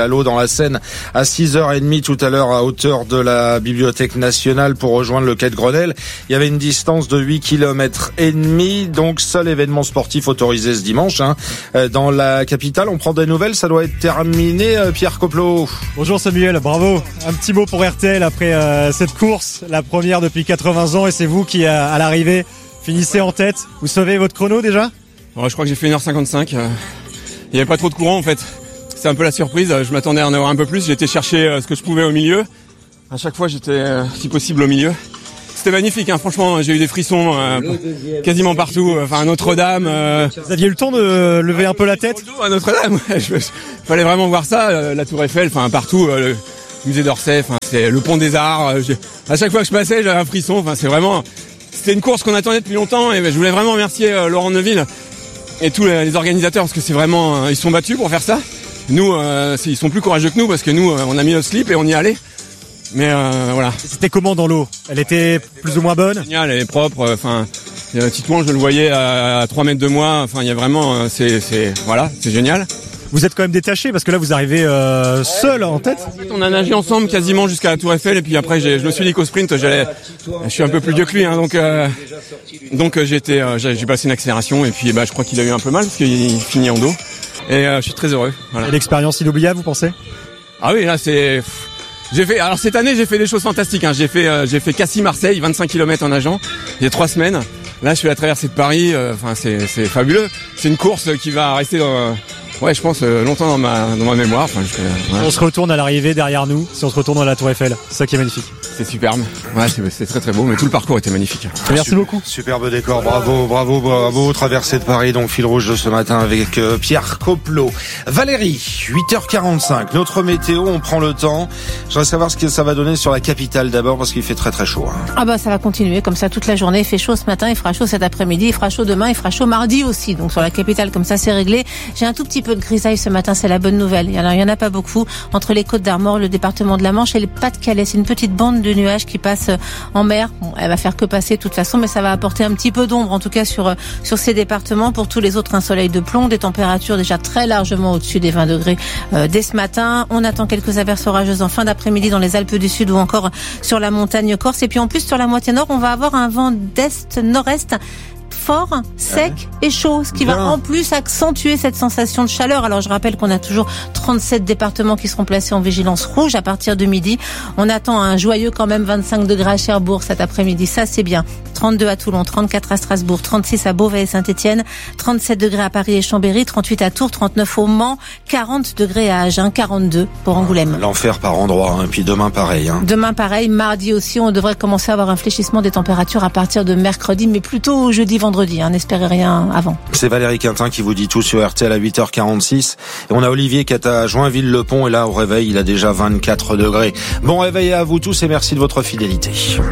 à l'eau dans la Seine à six heures trente tout à l'heure à hauteur de la Bibliothèque nationale pour rejoindre le quai de Grenelle. Il y avait une distance de huit kilomètres et demi, donc seul événement sportif autorisé ce dimanche hein. Dans la capitale. On prend des nouvelles, ça doit être terminé. Pierre Coplot. Bonjour Samuel, bravo. Un petit mot pour R T L après euh, cette course, la première depuis quatre-vingts ans, et c'est vous qui à, à l'arrivée finissez en tête. Vous savez votre chrono déjà ? Ouais, je crois que j'ai fait une heure cinquante-cinq. Il n'y avait pas trop de courant en fait. C'est un peu la surprise. Je m'attendais à en avoir un peu plus. J'ai été chercher ce que je pouvais au milieu. À chaque fois, j'étais si possible au milieu. C'était magnifique, hein. Franchement, j'ai eu des frissons euh, quasiment partout. Enfin, Notre-Dame. Euh... Vous aviez eu le temps de lever un peu la tête ? À Notre-Dame, il fallait vraiment voir ça. La Tour Eiffel, enfin partout. Euh, le musée d'Orsay, enfin c'est le Pont des Arts. Euh, à chaque fois que je passais, j'avais un frisson. Enfin, c'est vraiment. C'était une course qu'on attendait depuis longtemps, et je voulais vraiment remercier euh, Laurent Neuville et tous les, les organisateurs parce que c'est vraiment, euh, ils se sont battus pour faire ça. Nous, euh, ils sont plus courageux que nous parce que nous, euh, on a mis le slip et on y allait. Mais euh, voilà. C'était comment dans l'eau ? Elle était plus ou moins bonne ? Génial, elle est propre. Enfin, euh, Titouan, je le voyais à, à trois mètres de moi. Enfin, il y a vraiment, euh, c'est, c'est, voilà, c'est génial. Vous êtes quand même détaché parce que là, vous arrivez euh, seul en tête. On a nagé ensemble quasiment jusqu'à la Tour Eiffel et puis après, j'ai, je me suis dit qu'au sprint, j'allais, je suis un peu plus vieux que lui, hein, donc euh, donc j'ai été, euh, j'ai, j'ai passé une accélération et puis bah, je crois qu'il a eu un peu mal parce qu'il finit en dos. Et euh, je suis très heureux. Voilà. Et l'expérience inoubliable, vous pensez ? Ah oui, là c'est. J'ai fait. Alors cette année, j'ai fait des choses fantastiques. Hein. J'ai fait, euh, j'ai fait Cassis-Marseille, vingt-cinq kilomètres en nageant. Il y a trois semaines. Là, je fais la traversée de Paris. Enfin, euh, c'est, c'est fabuleux. C'est une course qui va rester dans. Euh, Ouais, je pense euh, longtemps dans ma dans ma mémoire. Enfin, je, euh, ouais. On se retourne à l'arrivée derrière nous, si on se retourne à la Tour Eiffel, c'est ça qui est magnifique. C'est superbe. Ouais, c'est, c'est très très beau, mais tout le parcours était magnifique. Merci Super, beaucoup. Superbe décor, bravo, bravo, bravo. Traversée de Paris, donc fil rouge de ce matin avec euh, Pierre Coplot. Valérie, huit heures quarante-cinq. Notre météo, on prend le temps. Je voudrais savoir ce que ça va donner sur la capitale d'abord parce qu'il fait très très chaud. Hein. Ah bah ça va continuer comme ça toute la journée. Il fait chaud ce matin, il fera chaud cet après-midi, il fera chaud demain, il fera chaud mardi aussi. Donc sur la capitale comme ça c'est réglé. J'ai un tout petit peu de grisaille ce matin. C'est la bonne nouvelle. Alors, il y en a pas beaucoup entre les Côtes d'Armor, le département de la Manche et le Pas-de-Calais. C'est une petite bande de nuages qui passe en mer. Bon, elle va faire que passer de toute façon, mais ça va apporter un petit peu d'ombre, en tout cas sur sur ces départements. Pour tous les autres, un soleil de plomb, des températures déjà très largement au-dessus des vingt degrés euh, dès ce matin. On attend quelques averses orageuses en fin d'après-midi dans les Alpes du Sud ou encore sur la montagne corse. Et puis en plus sur la moitié nord, on va avoir un vent d'est-nord-est fort, sec et chaud, ce qui Bien. va en plus accentuer cette sensation de chaleur. Alors je rappelle qu'on a toujours trente-sept départements qui seront placés en vigilance rouge à partir de midi. On attend un joyeux quand même vingt-cinq degrés à Cherbourg cet après-midi, ça c'est bien. trente-deux à Toulon, trente-quatre à Strasbourg, trente-six à Beauvais et Saint-Étienne, trente-sept degrés à Paris et Chambéry, trente-huit à Tours, trente-neuf au Mans, quarante degrés à Agen, quarante-deux pour Angoulême. L'enfer par endroit, hein. Et puis demain pareil. Hein. Demain pareil, mardi aussi, on devrait commencer à avoir un fléchissement des températures à partir de mercredi, mais plutôt jeudi, vendredi, hein. N'espérez rien avant. C'est Valérie Quintin qui vous dit tout sur R T L à huit heures quarante-six. Et on a Olivier qui est à Joinville-le-Pont et là au réveil, il a déjà vingt-quatre degrés. Bon réveil à vous tous et merci de votre fidélité.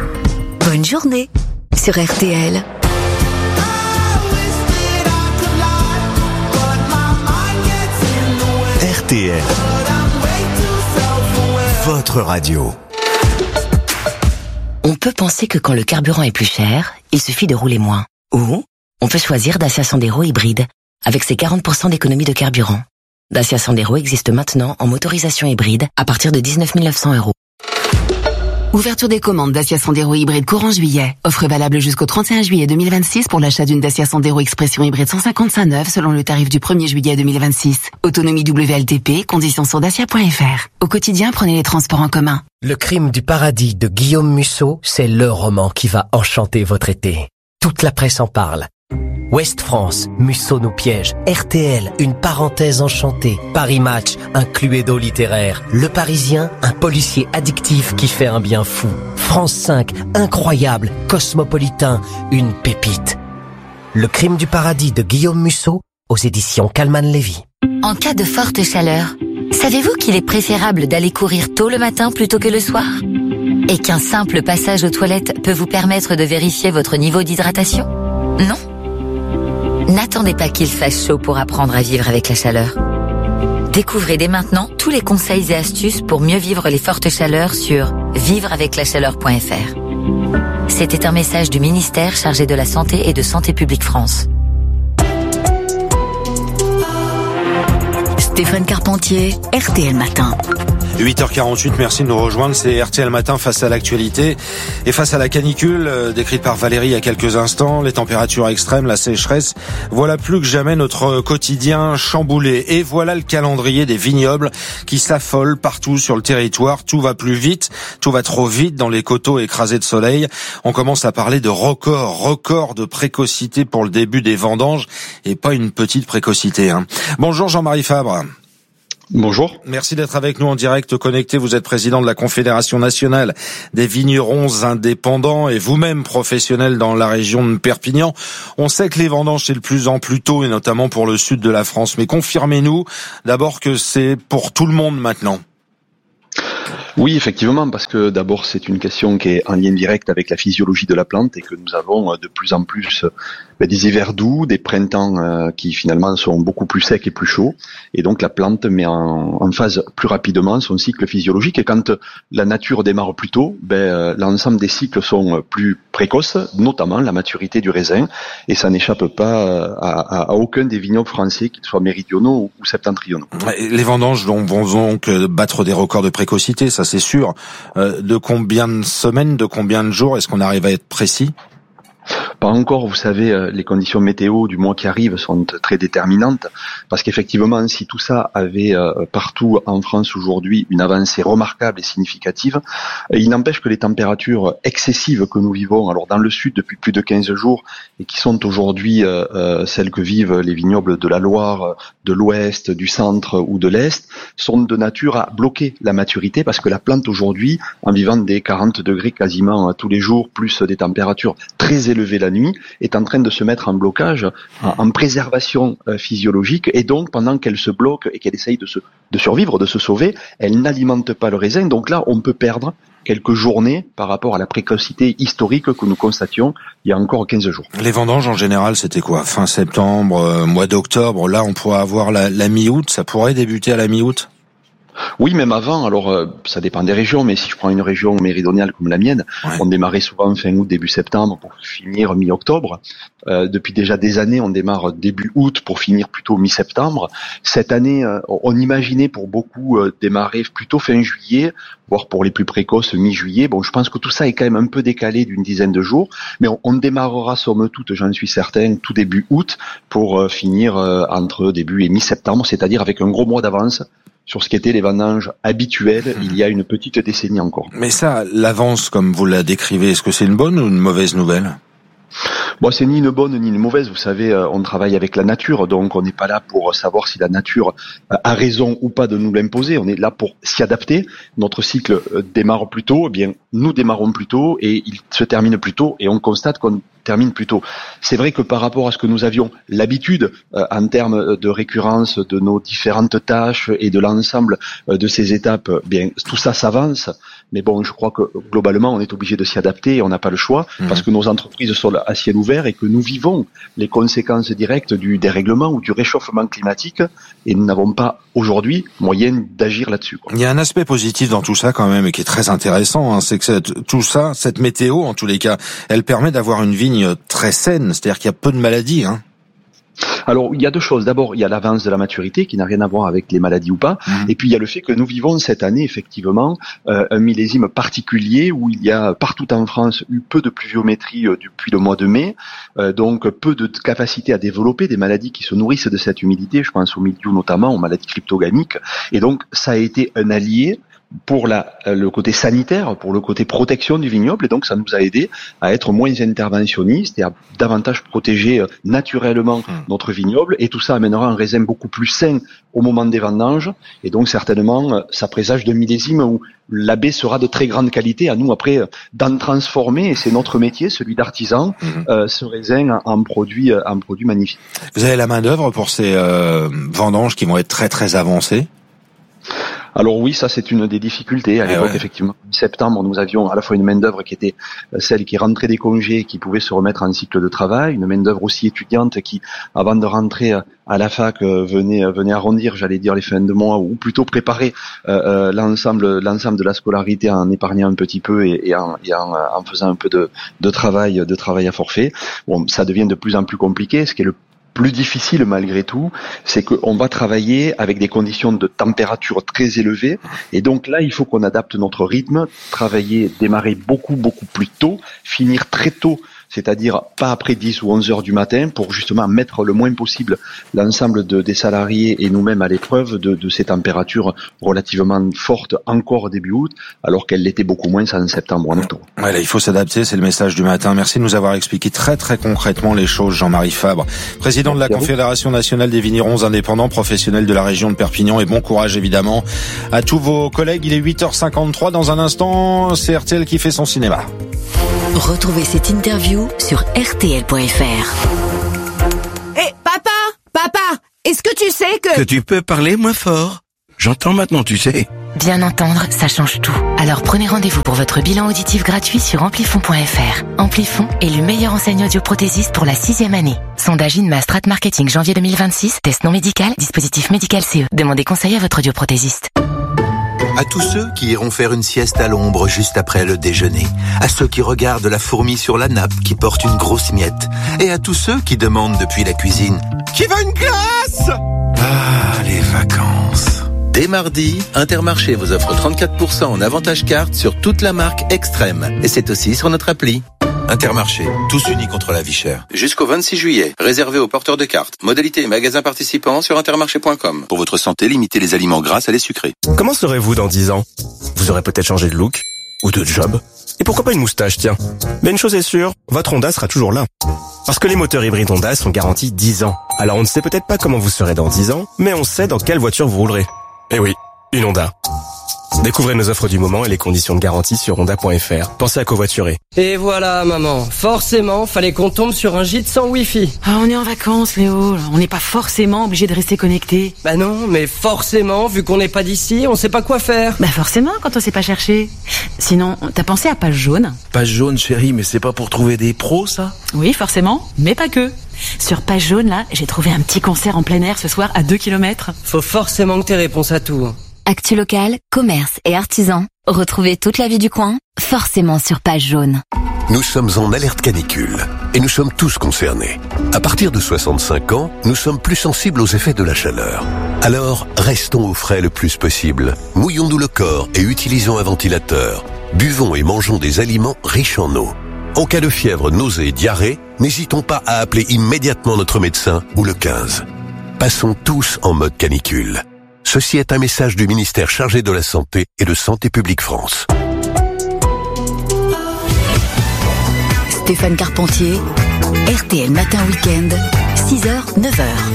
Bonne journée sur R T L. R T L, votre radio. On peut penser que quand le carburant est plus cher, il suffit de rouler moins. Ou on peut choisir Dacia Sandero hybride avec ses quarante pour cent d'économie de carburant. Dacia Sandero existe maintenant en motorisation hybride à partir de dix-neuf mille neuf cents euros. Ouverture des commandes Dacia Sandero hybride courant juillet. Offre valable jusqu'au trente et un juillet deux mille vingt-six pour l'achat d'une Dacia Sandero Expression hybride cent cinquante-cinq neuve selon le tarif du premier juillet deux mille vingt-six. Autonomie W L T P, conditions sur dacia point f r. Au quotidien, prenez les transports en commun. Le crime du paradis de Guillaume Musso, c'est le roman qui va enchanter votre été. Toute la presse en parle. Ouest France, Musso nous piège. R T L, une parenthèse enchantée. Paris Match, un cluedo littéraire. Le Parisien, un policier addictif qui fait un bien fou. France cinq, incroyable, cosmopolitain, une pépite. Le crime du paradis de Guillaume Musso, aux éditions Calman Lévy. En cas de forte chaleur, savez-vous qu'il est préférable d'aller courir tôt le matin plutôt que le soir ? Et qu'un simple passage aux toilettes peut vous permettre de vérifier votre niveau d'hydratation ? Non ? N'attendez pas qu'il fasse chaud pour apprendre à vivre avec la chaleur. Découvrez dès maintenant tous les conseils et astuces pour mieux vivre les fortes chaleurs sur vivre avec la chaleur point f r. C'était un message du ministère chargé de la Santé et de Santé publique France. Stéphane Carpentier, R T L Matin. huit heures quarante-huit, merci de nous rejoindre, c'est R T L Matin face à l'actualité et face à la canicule euh, décrite par Valérie il y a quelques instants, les températures extrêmes, la sécheresse, voilà plus que jamais notre quotidien chamboulé. Et voilà le calendrier des vignobles qui s'affole partout sur le territoire, tout va plus vite, tout va trop vite dans les coteaux écrasés de soleil. On commence à parler de record, record de précocité pour le début des vendanges et pas une petite précocité. Hein. Bonjour Jean-Marie Fabre. Bonjour. Merci d'être avec nous en direct connecté. Vous êtes président de la Confédération nationale des vignerons indépendants et vous-même professionnel dans la région de Perpignan. On sait que les vendanges c'est de plus en plus tôt et notamment pour le sud de la France. Mais confirmez-nous d'abord que c'est pour tout le monde maintenant. Oui, effectivement, parce que d'abord c'est une question qui est en lien direct avec la physiologie de la plante et que nous avons de plus en plus ben, des hivers doux, des printemps euh, qui finalement sont beaucoup plus secs et plus chauds, et donc la plante met en, en phase plus rapidement son cycle physiologique. Et quand la nature démarre plus tôt, ben, euh, l'ensemble des cycles sont plus précoces, notamment la maturité du raisin, et ça n'échappe pas à, à, à aucun des vignobles français, qu'ils soient méridionaux ou septentrionaux. Les vendanges vont donc battre des records de précocité, ça c'est sûr. Euh, de combien de semaines, de combien de jours, est-ce qu'on arrive à être précis ? Pas encore, vous savez, les conditions météo du mois qui arrive sont très déterminantes, parce qu'effectivement, si tout ça avait euh, partout en France aujourd'hui une avancée remarquable et significative, il n'empêche que les températures excessives que nous vivons, alors dans le sud depuis plus de quinze jours, et qui sont aujourd'hui euh, euh, celles que vivent les vignobles de la Loire, de l'Ouest, du Centre ou de l'Est, sont de nature à bloquer la maturité, parce que la plante aujourd'hui, en vivant des quarante degrés quasiment tous les jours, plus des températures très élevées la nuit, est en train de se mettre en blocage, en, en préservation euh, physiologique, et donc pendant qu'elle se bloque et qu'elle essaye de, se, de survivre, de se sauver, elle n'alimente pas le raisin. Donc là, on peut perdre quelques journées par rapport à la précocité historique que nous constations il y a encore quinze jours. Les vendanges en général, c'était quoi ? Fin septembre, euh, mois d'octobre, là on pourrait avoir la, la mi-août, ça pourrait débuter à la mi-août ? Oui, même avant. Alors, euh, ça dépend des régions, mais si je prends une région méridionale comme la mienne, ouais. On démarrait souvent fin août, début septembre pour finir mi-octobre. Euh, depuis déjà des années, on démarre début août pour finir plutôt mi-septembre. Cette année, euh, on imaginait pour beaucoup euh, démarrer plutôt fin juillet, voire pour les plus précoces mi-juillet. Bon, je pense que tout ça est quand même un peu décalé d'une dizaine de jours, mais on, on démarrera somme toute, j'en suis certain, tout début août pour euh, finir euh, entre début et mi-septembre, c'est-à-dire avec un gros mois d'avance sur ce qu'étaient les vendanges habituelles il y a une petite décennie encore. Mais ça, l'avance, comme vous la décrivez, est-ce que c'est une bonne ou une mauvaise nouvelle ? Bon, c'est ni une bonne ni une mauvaise. Vous savez, on travaille avec la nature, donc on n'est pas là pour savoir si la nature a raison ou pas de nous l'imposer. On est là pour s'y adapter. Notre cycle démarre plus tôt, eh bien, nous démarrons plus tôt et il se termine plus tôt, et on constate qu'on termine plus tôt. C'est vrai que par rapport à ce que nous avions l'habitude euh, en termes de récurrence de nos différentes tâches et de l'ensemble euh, de ces étapes, bien tout ça s'avance. Mais bon, je crois que globalement, on est obligé de s'y adapter et on n'a pas le choix, mmh. parce que nos entreprises sont à ciel ouvert et que nous vivons les conséquences directes du dérèglement ou du réchauffement climatique, et nous n'avons pas aujourd'hui moyen d'agir là-dessus, quoi. Il y a un aspect positif dans tout ça quand même et qui est très intéressant, hein, c'est que cette, tout ça, cette météo en tous les cas, elle permet d'avoir une vigne très saine, c'est-à-dire qu'il y a peu de maladies, hein. Alors, il y a deux choses. D'abord, il y a l'avance de la maturité qui n'a rien à voir avec les maladies ou pas. Mmh. Et puis, il y a le fait que nous vivons cette année, effectivement, euh, un millésime particulier où il y a partout en France eu peu de pluviométrie euh, depuis le mois de mai. Euh, donc, peu de capacité à développer des maladies qui se nourrissent de cette humidité. Je pense au mildiou notamment, aux maladies cryptogamiques. Et donc, ça a été un allié pour la, le côté sanitaire, pour le côté protection du vignoble, et donc ça nous a aidé à être moins interventionniste et à davantage protéger naturellement notre vignoble, et tout ça amènera un raisin beaucoup plus sain au moment des vendanges, et donc certainement ça présage d'un millésime où la baie sera de très grande qualité, à nous après d'en transformer, et c'est notre métier, celui d'artisan, mmh. euh, ce raisin en produit, en produit magnifique. Vous avez la main d'œuvre pour ces euh, vendanges qui vont être très très avancées? Alors oui, ça c'est une des difficultés. À l'époque, ouais. effectivement, en septembre, nous avions à la fois une main-d'œuvre qui était celle qui rentrait des congés et qui pouvait se remettre en cycle de travail, une main-d'œuvre aussi étudiante qui, avant de rentrer à la fac, venait venait arrondir, j'allais dire, les fins de mois, ou plutôt préparer euh, l'ensemble l'ensemble de la scolarité en épargnant un petit peu et, et, en, et en, en faisant un peu de, de travail de travail à forfait. Bon, ça devient de plus en plus compliqué. Ce qui est le plus difficile malgré tout, c'est qu'on va travailler avec des conditions de température très élevées, et donc là il faut qu'on adapte notre rythme, travailler, démarrer beaucoup beaucoup plus tôt, finir très tôt, c'est-à-dire pas après dix ou onze heures du matin, pour justement mettre le moins possible l'ensemble de, des salariés et nous-mêmes à l'épreuve de, de ces températures relativement fortes encore début août, alors qu'elles l'étaient beaucoup moins en septembre ou en octobre. Ouais, là, il faut s'adapter, c'est le message du matin. Merci de nous avoir expliqué très très concrètement les choses, Jean-Marie Fabre, président de la Confédération nationale des vignerons indépendants professionnels de la région de Perpignan, et bon courage évidemment à tous vos collègues. Il est huit heures cinquante-trois, dans un instant, c'est R T L qui fait son cinéma. Retrouvez cette interview sur R T L point F R. Hé, hey, papa, papa, est-ce que tu sais que... Que tu peux parler moins fort. J'entends maintenant, tu sais. Bien entendre, ça change tout. Alors prenez rendez-vous pour votre bilan auditif gratuit sur amplifon point F R. Amplifon, élu meilleur enseigne audioprothésiste pour la sixième année. Sondage INMA Strat Marketing janvier deux mille vingt-six. Test non médical, dispositif médical C E. Demandez conseil à votre audioprothésiste. À tous ceux qui iront faire une sieste à l'ombre juste après le déjeuner, à ceux qui regardent la fourmi sur la nappe qui porte une grosse miette, et à tous ceux qui demandent depuis la cuisine « Qui veut une glace ?» Ah, les vacances. Dès mardi, Intermarché vous offre trente-quatre pour cent en avantage carte sur toute la marque Extrême, et c'est aussi sur notre appli. Intermarché, tous unis contre la vie chère. Jusqu'au vingt-six juillet, réservé aux porteurs de cartes. Modalités et magasins participants sur intermarché point com. Pour votre santé, limitez les aliments gras à les sucrés. Comment serez-vous dans dix ans? Vous aurez peut-être changé de look ou de job. Et pourquoi pas une moustache, tiens. Mais une chose est sûre, votre Honda sera toujours là. Parce que les moteurs hybrides Honda sont garantis dix ans. Alors on ne sait peut-être pas comment vous serez dans dix ans, mais on sait dans quelle voiture vous roulerez. Eh oui, une Honda. Découvrez nos offres du moment et les conditions de garantie sur honda point F R. Pensez à covoiturer. Et voilà, maman. Forcément, fallait qu'on tombe sur un gîte sans Wi-Fi. Ah, on est en vacances, Léo. On n'est pas forcément obligé de rester connecté. Bah non, mais forcément, vu qu'on n'est pas d'ici, on sait pas quoi faire. Bah forcément, quand on sait pas chercher. Sinon, t'as pensé à Page Jaune? Page Jaune, chérie, mais c'est pas pour trouver des pros, ça? Oui, forcément, mais pas que. Sur Page Jaune, là, j'ai trouvé un petit concert en plein air ce soir à deux kilomètres. Faut forcément que t'aies réponse à tout. Actu local, commerce et artisans. Retrouvez toute la vie du coin, forcément sur Page Jaune. Nous sommes en alerte canicule et nous sommes tous concernés. À partir de soixante-cinq ans, nous sommes plus sensibles aux effets de la chaleur. Alors, restons au frais le plus possible. Mouillons-nous le corps et utilisons un ventilateur. Buvons et mangeons des aliments riches en eau. En cas de fièvre, nausée, diarrhée, n'hésitons pas à appeler immédiatement notre médecin ou le quinze. Passons tous en mode canicule. Ceci est un message du ministère chargé de la Santé et de Santé publique France. Stéphane Carpentier, R T L Matin Week-end, six heures, neuf heures.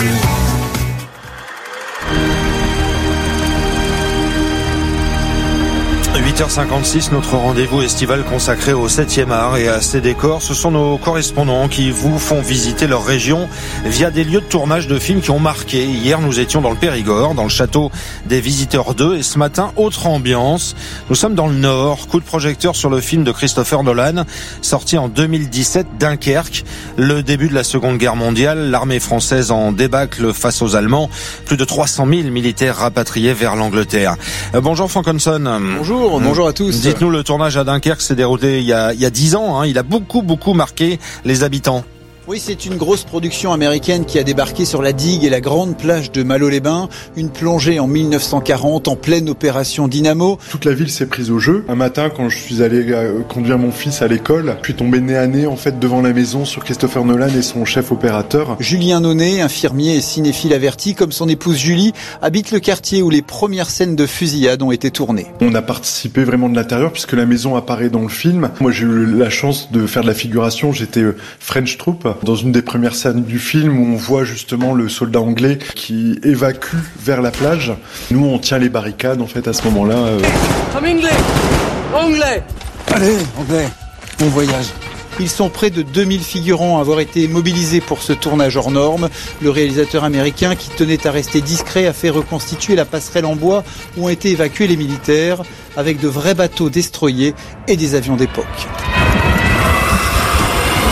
huit heures cinquante-six, notre rendez-vous estival consacré au septième art et à ses décors. Ce sont nos correspondants qui vous font visiter leur région via des lieux de tournage de films qui ont marqué. Hier, nous étions dans le Périgord, dans le château des Visiteurs deux, et ce matin, autre ambiance. Nous sommes dans le Nord. Coup de projecteur sur le film de Christopher Nolan, sorti en deux mille dix-sept, Dunkerque. Le début de la Seconde Guerre mondiale, l'armée française en débâcle face aux Allemands. Plus de trois cent mille militaires rapatriés vers l'Angleterre. Euh, bonjour Frank Hanson. Bonjour. Bonjour à tous. Dites-nous, le tournage à Dunkerque s'est déroulé il y a, il y a dix ans. Hein. Il a beaucoup, beaucoup marqué les habitants. Oui, c'est une grosse production américaine qui a débarqué sur la digue et la grande plage de Malo-les-Bains. Une plongée en mille neuf cent quarante en pleine opération Dynamo. Toute la ville s'est prise au jeu. Un matin, quand je suis allé conduire mon fils à l'école, je suis tombé nez à nez en fait devant la maison sur Christopher Nolan et son chef opérateur. Julien Nonnet, infirmier et cinéphile averti, comme son épouse Julie, habite le quartier où les premières scènes de fusillade ont été tournées. On a participé vraiment de l'intérieur puisque la maison apparaît dans le film. Moi, j'ai eu la chance de faire de la figuration. J'étais French Troop. Dans une des premières scènes du film où on voit justement le soldat anglais qui évacue vers la plage. Nous, on tient les barricades en fait à ce moment-là. Euh... Anglais, anglais. Allez, anglais, bon voyage. Ils sont près de deux mille figurants à avoir été mobilisés pour ce tournage hors norme. Le réalisateur américain, qui tenait à rester discret, a fait reconstituer la passerelle en bois où ont été évacués les militaires avec de vrais bateaux destroyers et des avions d'époque.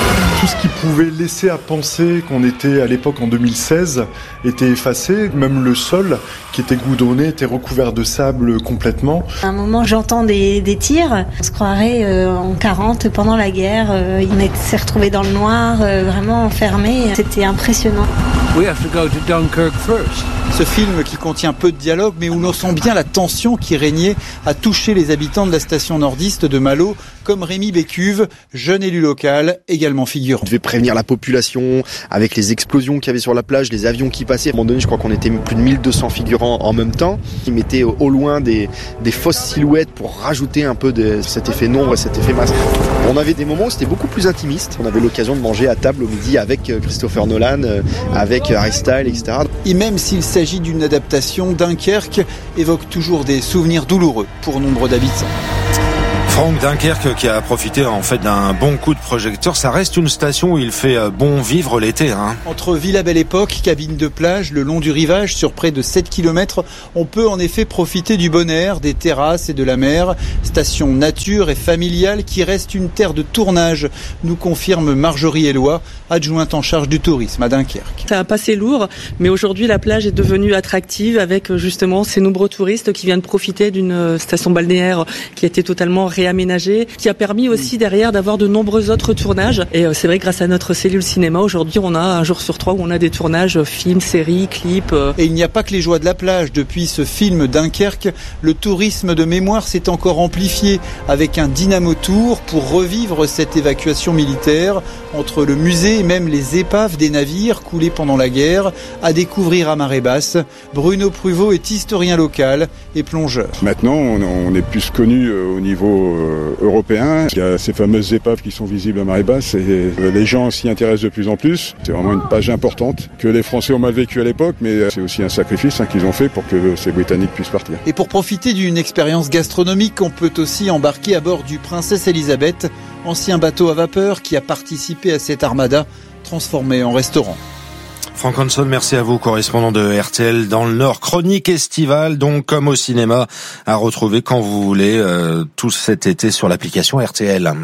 Tout ce qui pouvait laisser à penser qu'on était à l'époque en deux mille seize était effacé. Même le sol qui était goudronné était recouvert de sable complètement. À un moment, j'entends des, des tirs. On se croirait euh, en quarante pendant la guerre. Euh, on s'est retrouvés dans le noir, euh, vraiment enfermés. C'était impressionnant. We have to go to Dunkirk first. Ce film qui contient peu de dialogue, mais où l'on sent bien la tension qui régnait, a touché les habitants de la station nordiste de Malo, comme Rémi Bécuve, jeune élu local, également figurant. On devait prévenir la population avec les explosions qu'il y avait sur la plage, les avions qui passaient. À un moment donné, je crois qu'on était plus de mille deux cents figurants en même temps. Ils mettaient au loin des, des fausses silhouettes pour rajouter un peu de cet effet nombre et cet effet masse. On avait des moments où c'était beaucoup plus intimiste. On avait l'occasion de manger à table au midi avec Christopher Nolan, avec Harry Styles, et cetera. Et même s'il s'agit d'une adaptation, Dunkerque évoque toujours des souvenirs douloureux pour nombre d'habitants. Franck, Dunkerque qui a profité en fait d'un bon coup de projecteur, ça reste une station où il fait bon vivre l'été. Hein. Entre Villa Belle Époque, cabine de plage, le long du rivage sur près de sept kilomètres, on peut en effet profiter du bon air, des terrasses et de la mer. Station nature et familiale qui reste une terre de tournage, nous confirme Marjorie Éloi, adjointe en charge du tourisme à Dunkerque. Ça a passé lourd, mais aujourd'hui la plage est devenue attractive avec justement ces nombreux touristes qui viennent profiter d'une station balnéaire qui a été totalement réaménagée, qui a permis aussi derrière d'avoir de nombreux autres tournages. Et c'est vrai, grâce à notre cellule cinéma, aujourd'hui on a un jour sur trois où on a des tournages films, séries, clips. Et il n'y a pas que les joies de la plage. Depuis ce film Dunkerque, le tourisme de mémoire s'est encore amplifié avec un Dynamo Tour pour revivre cette évacuation militaire entre le musée et même les épaves des navires coulés pendant la guerre à découvrir à marée basse. Bruno Pruvot est historien local et plongeur. Maintenant, on est plus connu au niveau européen. Il y a ces fameuses épaves qui sont visibles à marée basse et les gens s'y intéressent de plus en plus. C'est vraiment une page importante que les Français ont mal vécu à l'époque, mais c'est aussi un sacrifice hein, qu'ils ont fait pour que ces Britanniques puissent partir. Et pour profiter d'une expérience gastronomique, on peut aussi embarquer à bord du Princesse Elisabeth, ancien bateau à vapeur qui a participé à cette armada transformée en restaurant. Franck Hanson, merci à vous, correspondant de R T L dans le Nord. Chronique estivale, donc comme au cinéma, à retrouver quand vous voulez, euh, tout cet été sur l'application R T L.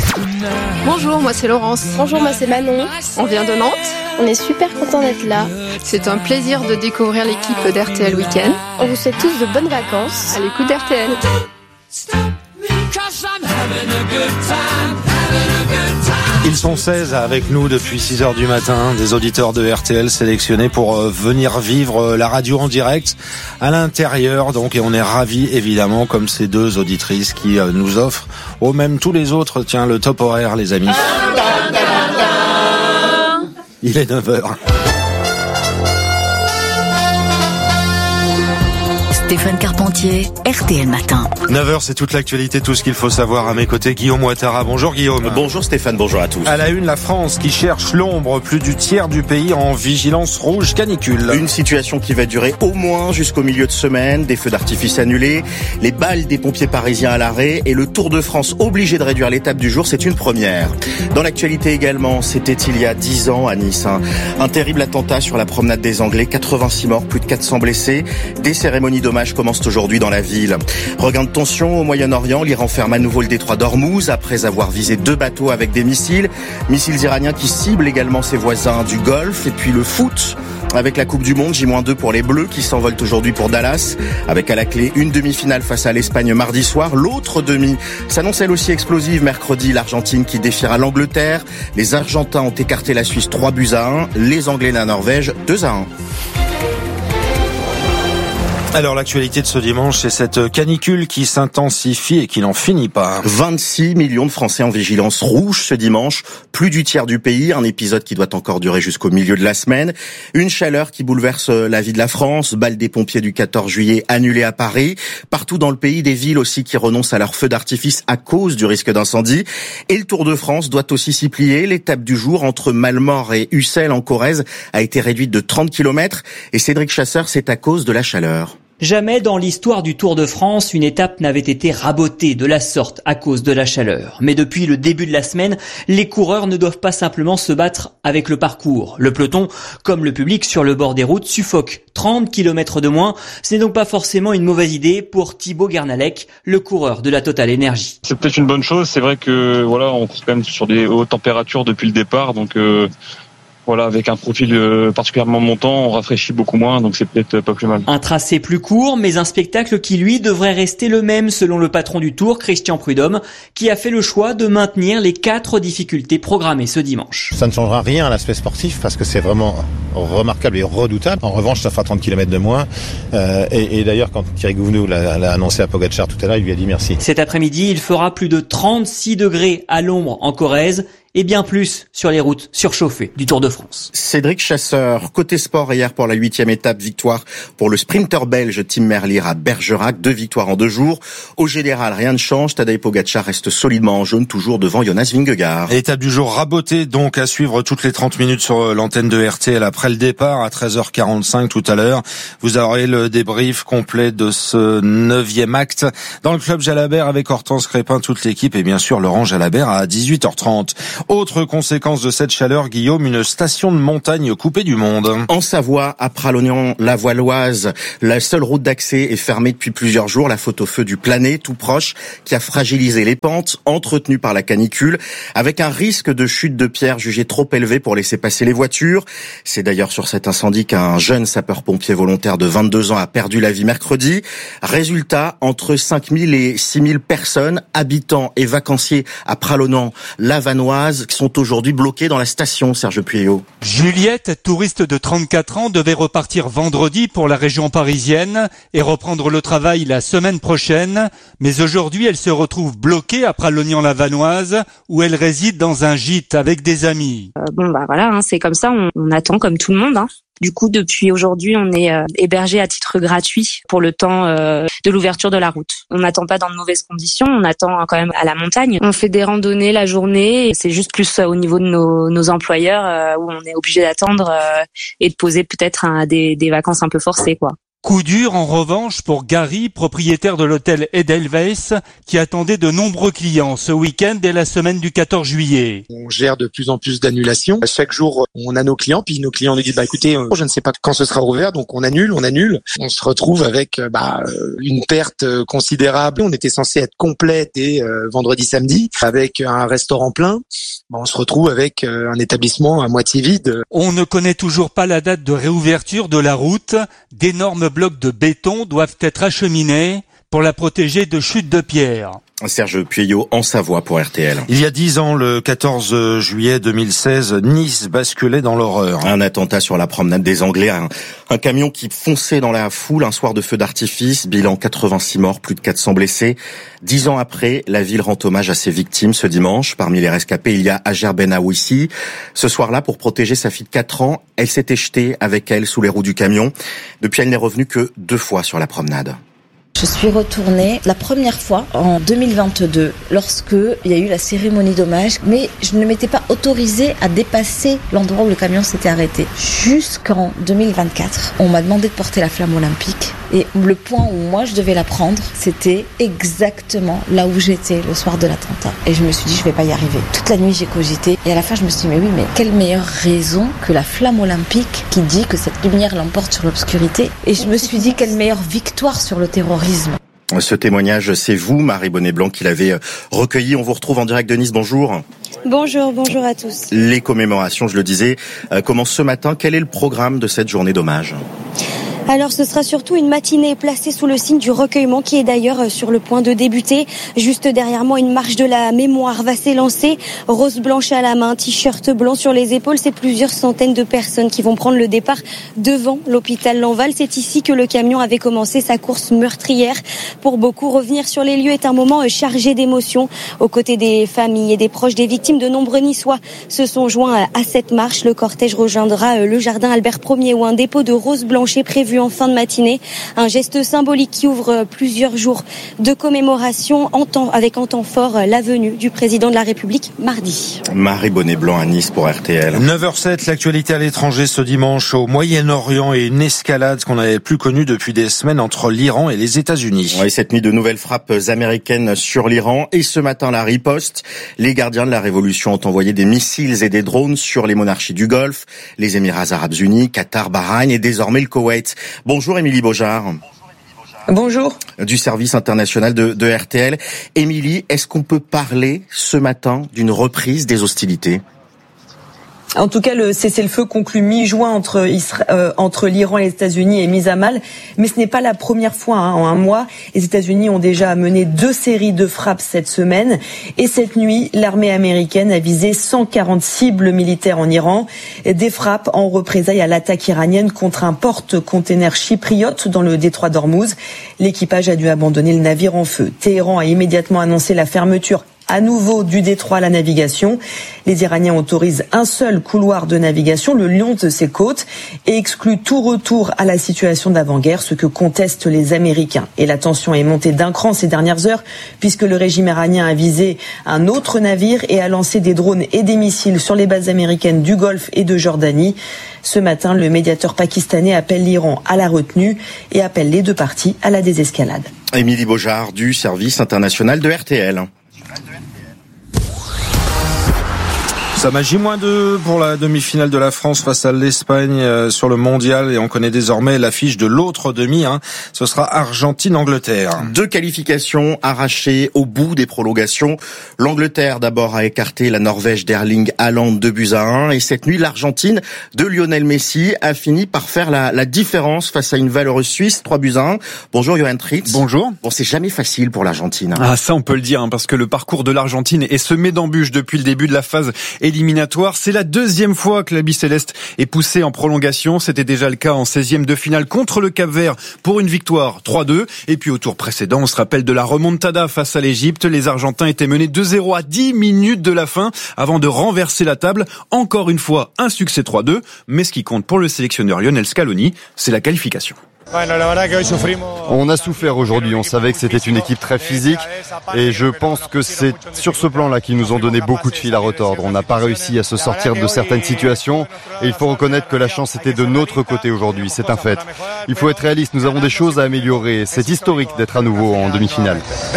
Bonjour, moi c'est Laurence. Bonjour, moi c'est Manon. On vient de Nantes. On est super contents d'être là. C'est un plaisir de découvrir l'équipe d'R T L Week-end. On vous souhaite tous de bonnes vacances à l'écoute d'R T L. Ils sont seize avec nous depuis six heures du matin, des auditeurs de R T L sélectionnés pour venir vivre la radio en direct à l'intérieur. Donc, et on est ravis évidemment, comme ces deux auditrices qui nous offrent au même tous les autres, tiens, le top horaire, les amis. Il est neuf heures. Stéphane Carpentier, R T L Matin. neuf heures, c'est toute l'actualité, tout ce qu'il faut savoir. À mes côtés, Guillaume Ouattara. Bonjour Guillaume. Bonjour Stéphane, bonjour à tous. À la une, la France qui cherche l'ombre. Plus du tiers du pays en vigilance rouge canicule. Une situation qui va durer au moins jusqu'au milieu de semaine. Des feux d'artifice annulés, les balles des pompiers parisiens à l'arrêt et le Tour de France obligé de réduire l'étape du jour. C'est une première. Dans l'actualité également, c'était il y a dix ans à Nice. Un, un terrible attentat sur la promenade des Anglais. quatre-vingt-six morts, plus de quatre cents blessés. Des cérémonies d'hommage commencent aujourd'hui dans la ville. Regain de tension au Moyen-Orient, l'Iran ferme à nouveau le détroit d'Ormuz après avoir visé deux bateaux avec des missiles. Missiles iraniens qui ciblent également ses voisins du Golfe. Et puis le foot avec la Coupe du Monde, J deux pour les Bleus qui s'envolent aujourd'hui pour Dallas. Avec à la clé une demi-finale face à l'Espagne mardi soir. L'autre demi s'annonce elle aussi explosive mercredi. L'Argentine qui défiera l'Angleterre. Les Argentins ont écarté la Suisse trois buts à un. Les Anglais la Norvège deux à un. Alors l'actualité de ce dimanche, c'est cette canicule qui s'intensifie et qui n'en finit pas. vingt-six millions de Français en vigilance rouge ce dimanche, plus du tiers du pays, un épisode qui doit encore durer jusqu'au milieu de la semaine. Une chaleur qui bouleverse la vie de la France, bal des pompiers du quatorze juillet annulée à Paris. Partout dans le pays, des villes aussi qui renoncent à leurs feux d'artifice à cause du risque d'incendie. Et le Tour de France doit aussi s'y plier. L'étape du jour entre Malmort et Ussel en Corrèze a été réduite de trente kilomètres. Et Cédric Chasseur, c'est à cause de la chaleur. Jamais dans l'histoire du Tour de France, une étape n'avait été rabotée de la sorte à cause de la chaleur. Mais depuis le début de la semaine, les coureurs ne doivent pas simplement se battre avec le parcours. Le peloton, comme le public sur le bord des routes, suffoque. trente kilomètres de moins, ce n'est donc pas forcément une mauvaise idée pour Thibaut Guernalec, le coureur de la Total Energy. C'est peut-être une bonne chose, c'est vrai que voilà, on court quand même sur des hautes températures depuis le départ, donc euh... Voilà, avec un profil particulièrement montant, on rafraîchit beaucoup moins, donc c'est peut-être pas plus mal. Un tracé plus court, mais un spectacle qui, lui, devrait rester le même, selon le patron du Tour, Christian Prudhomme, qui a fait le choix de maintenir les quatre difficultés programmées ce dimanche. Ça ne changera rien à l'aspect sportif, parce que c'est vraiment remarquable et redoutable. En revanche, ça fera trente kilomètres de moins. Euh, et, et d'ailleurs, quand Thierry Gouvenou l'a, l'a annoncé à Pogacar tout à l'heure, il lui a dit merci. Cet après-midi, il fera plus de trente-six degrés à l'ombre en Corrèze, et bien plus sur les routes surchauffées du Tour de France. Cédric Chasseur, côté sport hier pour la huitième étape, victoire pour le sprinter belge Tim Merlier à Bergerac, deux victoires en deux jours. Au général, rien ne change, Tadej Pogacar reste solidement en jaune, toujours devant Jonas Vingegaard. Étape du jour rabotée, donc à suivre toutes les trente minutes sur l'antenne de R T L après le départ à treize heures quarante-cinq tout à l'heure. Vous aurez le débrief complet de ce neuvième acte dans le club Jalabert avec Hortense Crépin, toute l'équipe et bien sûr Laurent Jalabert à dix-huit heures trente. Autre conséquence de cette chaleur, Guillaume, une station de montagne coupée du monde. En Savoie, à Pralognan-la-Voiloise, la seule route d'accès est fermée depuis plusieurs jours. La faute au feu du Planet, tout proche, qui a fragilisé les pentes, entretenues par la canicule, avec un risque de chute de pierre jugé trop élevé pour laisser passer les voitures. C'est d'ailleurs sur cet incendie qu'un jeune sapeur-pompier volontaire de vingt-deux ans a perdu la vie mercredi. Résultat, entre cinq mille et six mille personnes, habitants et vacanciers à Pralognan-la-Vanoise, qui sont aujourd'hui bloqués dans la station, Serge Pueyo. Juliette, touriste de trente-quatre ans, devait repartir vendredi pour la région parisienne et reprendre le travail la semaine prochaine. Mais aujourd'hui, elle se retrouve bloquée à Pralognan-la-Vanoise, où elle réside dans un gîte avec des amis. Euh, bon, bah voilà, hein, c'est comme ça, on, on attend comme tout le monde, hein. Du coup, depuis aujourd'hui, on est euh, hébergé à titre gratuit pour le temps euh, de l'ouverture de la route. On n'attend pas dans de mauvaises conditions, on attend quand même à la montagne. On fait des randonnées la journée, et c'est juste plus euh, au niveau de nos, nos employeurs euh, où on est obligé d'attendre euh, et de poser peut-être un, des, des vacances un peu forcées, quoi. Coup dur en revanche pour Gary, propriétaire de l'hôtel Edelweiss, qui attendait de nombreux clients ce week-end et la semaine du quatorze juillet. On gère de plus en plus d'annulations. Chaque jour, on a nos clients, puis nos clients nous disent bah écoutez, je ne sais pas quand ce sera rouvert, donc on annule, on annule. On se retrouve avec bah une perte considérable. On était censé être complet dès euh, vendredi, samedi, avec un restaurant plein. Bah, on se retrouve avec euh, un établissement à moitié vide. On ne connaît toujours pas la date de réouverture de la route. D'énormes blocs de béton doivent être acheminés pour la protéger de chutes de pierre. Serge Pueyo en Savoie pour R T L. Il y a dix ans, le quatorze juillet deux mille seize, Nice basculait dans l'horreur. Un attentat sur la promenade des Anglais, un, un camion qui fonçait dans la foule, un soir de feu d'artifice, bilan quatre-vingt-six morts, plus de quatre cents blessés. Dix ans après, la ville rend hommage à ses victimes ce dimanche. Parmi les rescapés, il y a Hajer Benaouissi. Ce soir-là, pour protéger sa fille de quatre ans, elle s'était jetée avec elle sous les roues du camion. Depuis, elle n'est revenue que deux fois sur la promenade. Je suis retournée la première fois en deux mille vingt-deux lorsque il y a eu la cérémonie d'hommage, mais je ne m'étais pas autorisée à dépasser l'endroit où le camion s'était arrêté. Jusqu'en deux mille vingt-quatre, on m'a demandé de porter la flamme olympique et le point où moi je devais la prendre, c'était exactement là où j'étais le soir de l'attentat. Et je me suis dit je vais pas y arriver. Toute la nuit j'ai cogité et à la fin je me suis dit mais oui mais quelle meilleure raison que la flamme olympique qui dit que cette lumière l'emporte sur l'obscurité. Et je me suis dit quelle meilleure victoire sur le terrorisme. Ce témoignage, c'est vous, Marie Bonnet-Blanc, qui l'avez recueilli. On vous retrouve en direct de Nice. Bonjour. Bonjour, bonjour à tous. Les commémorations, je le disais, commencent ce matin. Quel est le programme de cette journée d'hommage ? Alors ce sera surtout une matinée placée sous le signe du recueillement qui est d'ailleurs sur le point de débuter. Juste derrière moi, une marche de la mémoire va s'élancer. Rose blanche à la main, t-shirt blanc sur les épaules. C'est plusieurs centaines de personnes qui vont prendre le départ devant l'hôpital Lanval. C'est ici que le camion avait commencé sa course meurtrière. Pour beaucoup, revenir sur les lieux est un moment chargé d'émotions. Aux côtés des familles et des proches des victimes, de nombreux Niçois se sont joints à cette marche. Le cortège rejoindra le jardin Albert Ier où un dépôt de roses blanches est prévu prévu en fin de matinée. Un geste symbolique qui ouvre plusieurs jours de commémoration en temps, avec en temps fort la venue du président de la République mardi. Marie Bonnet-Blanc à Nice pour R T L. neuf heures sept, l'actualité à l'étranger ce dimanche au Moyen-Orient et une escalade qu'on n'avait plus connue depuis des semaines entre l'Iran et les États-Unis. Oui, cette nuit, de nouvelles frappes américaines sur l'Iran et ce matin, la riposte. Les gardiens de la révolution ont envoyé des missiles et des drones sur les monarchies du Golfe, les Émirats arabes unis, Qatar, Bahreïn et désormais le Koweït. Bonjour Émilie Beaujard. Bonjour. Du service international de, de R T L. Émilie, est-ce qu'on peut parler ce matin d'une reprise des hostilités ? En tout cas, le cessez-le-feu conclu mi-juin entre, Isra- euh, entre l'Iran et les États-Unis est mis à mal. Mais ce n'est pas la première fois. Hein. En un mois, les États-Unis ont déjà mené deux séries de frappes cette semaine. Et cette nuit, l'armée américaine a visé cent quarante cibles militaires en Iran. Des frappes en représailles à l'attaque iranienne contre un porte-container chypriote dans le détroit d'Ormuz. L'équipage a dû abandonner le navire en feu. Téhéran a immédiatement annoncé la fermeture à nouveau du détroit à la navigation. Les Iraniens autorisent un seul couloir de navigation, le long de ses côtes, et excluent tout retour à la situation d'avant-guerre, ce que contestent les Américains. Et la tension est montée d'un cran ces dernières heures, puisque le régime iranien a visé un autre navire et a lancé des drones et des missiles sur les bases américaines du Golfe et de Jordanie. Ce matin, le médiateur pakistanais appelle l'Iran à la retenue et appelle les deux parties à la désescalade. Émilie Beaujard du service international de R T L. Ça m'a J moins deux pour la demi-finale de la France face à l'Espagne euh, sur le mondial et on connaît désormais l'affiche de l'autre demi. Hein. Ce sera Argentine-Angleterre. Deux qualifications arrachées au bout des prolongations. L'Angleterre d'abord a écarté la Norvège d'Erling Haaland deux buts à un et cette nuit l'Argentine de Lionel Messi a fini par faire la, la différence face à une valeureuse Suisse trois buts à un. Bonjour Johan Tritz. Bonjour. Bon, c'est jamais facile pour l'Argentine. Ah ça on peut le dire hein, parce que le parcours de l'Argentine est semé d'embûches depuis le début de la phase éliminatoire. C'est la deuxième fois que la Bicéleste est poussée en prolongation. C'était déjà le cas en seizième de finale contre le Cap-Vert pour une victoire trois deux. Et puis au tour précédent, on se rappelle de la remontada face à l'Égypte. Les Argentins étaient menés deux zéro à dix minutes de la fin avant de renverser la table. Encore une fois, un succès trois deux. Mais ce qui compte pour le sélectionneur Lionel Scaloni, c'est la qualification. On a souffert aujourd'hui, on savait que c'était une équipe très physique et je pense que c'est sur ce plan-là qu'ils nous ont donné beaucoup de fil à retordre. On n'a pas réussi à se sortir de certaines situations et il faut reconnaître que la chance était de notre côté aujourd'hui, c'est un fait. Il faut être réaliste, nous avons des choses à améliorer, c'est historique d'être à nouveau en demi-finale.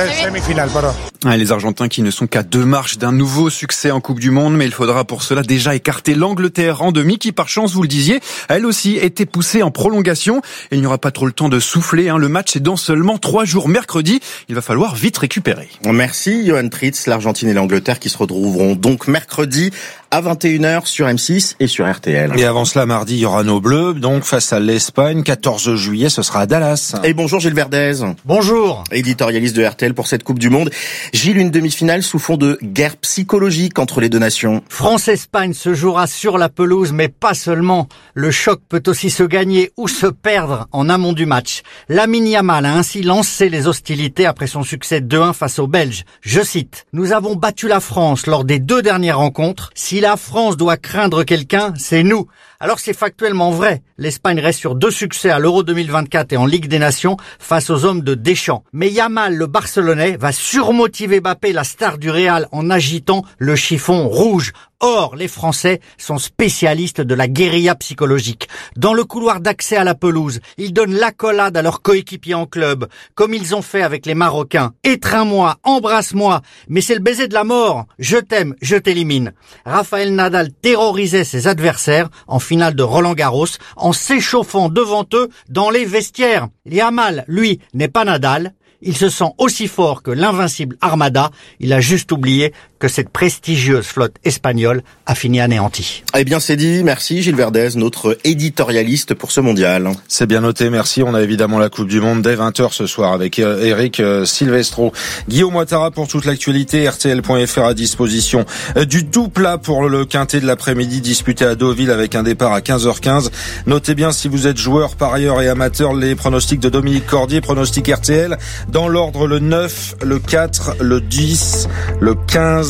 Ah, les Argentins qui ne sont qu'à deux marches d'un nouveau succès en Coupe du Monde, mais il faudra pour cela déjà écarter l'Angleterre en demi qui par chance, vous le disiez, elle aussi était poussée en prolongation et il n'y aura pas trop le temps de souffler. Hein. Le match est dans seulement trois jours mercredi. Il va falloir vite récupérer. Merci Johan Tritz. L'Argentine et l'Angleterre qui se retrouveront donc mercredi à vingt et une heures sur M six et sur R T L. Et avant cela, mardi, il y aura nos Bleus, donc face à l'Espagne, quatorze juillet, ce sera à Dallas. Et bonjour Gilles Verdez. Bonjour. Éditorialiste de R T L pour cette Coupe du Monde. Gilles, une demi-finale sous fond de guerre psychologique entre les deux nations. France-Espagne se jouera sur la pelouse, mais pas seulement. Le choc peut aussi se gagner ou se perdre en amont du match. Lamine Yamal a ainsi lancé les hostilités après son succès deux un face aux Belges. Je cite, « Nous avons battu la France lors des deux dernières rencontres. Si la France doit craindre quelqu'un, c'est nous. » Alors c'est factuellement vrai. L'Espagne reste sur deux succès à l'Euro deux mille vingt-quatre et en Ligue des Nations face aux hommes de Deschamps. Mais Yamal, le Barcelonais, va surmotiver Mbappé, la star du Real, en agitant le chiffon rouge. Or, les Français sont spécialistes de la guérilla psychologique. Dans le couloir d'accès à la pelouse, ils donnent l'accolade à leurs coéquipiers en club, comme ils ont fait avec les Marocains. Étreins-moi, embrasse-moi, mais c'est le baiser de la mort. Je t'aime, je t'élimine. Rafael Nadal terrorisait ses adversaires en finale de Roland-Garros en s'échauffant devant eux dans les vestiaires. Yamal, lui, n'est pas Nadal. Il se sent aussi fort que l'invincible Armada. Il a juste oublié que cette prestigieuse flotte espagnole a fini anéantie. Eh bien, c'est dit. Merci Gilles Verdez, notre éditorialiste pour ce mondial. C'est bien noté, merci. On a évidemment la Coupe du Monde dès vingt heures ce soir avec Eric Silvestro. Guillaume Ouattara pour toute l'actualité. R T L point F R à disposition du tout plat pour le quintet de l'après-midi disputé à Deauville avec un départ à quinze heures quinze. Notez bien, si vous êtes joueur, parieur et amateur, les pronostics de Dominique Cordier, pronostic R T L. Dans l'ordre, le neuf, le quatre, le dix, le quinze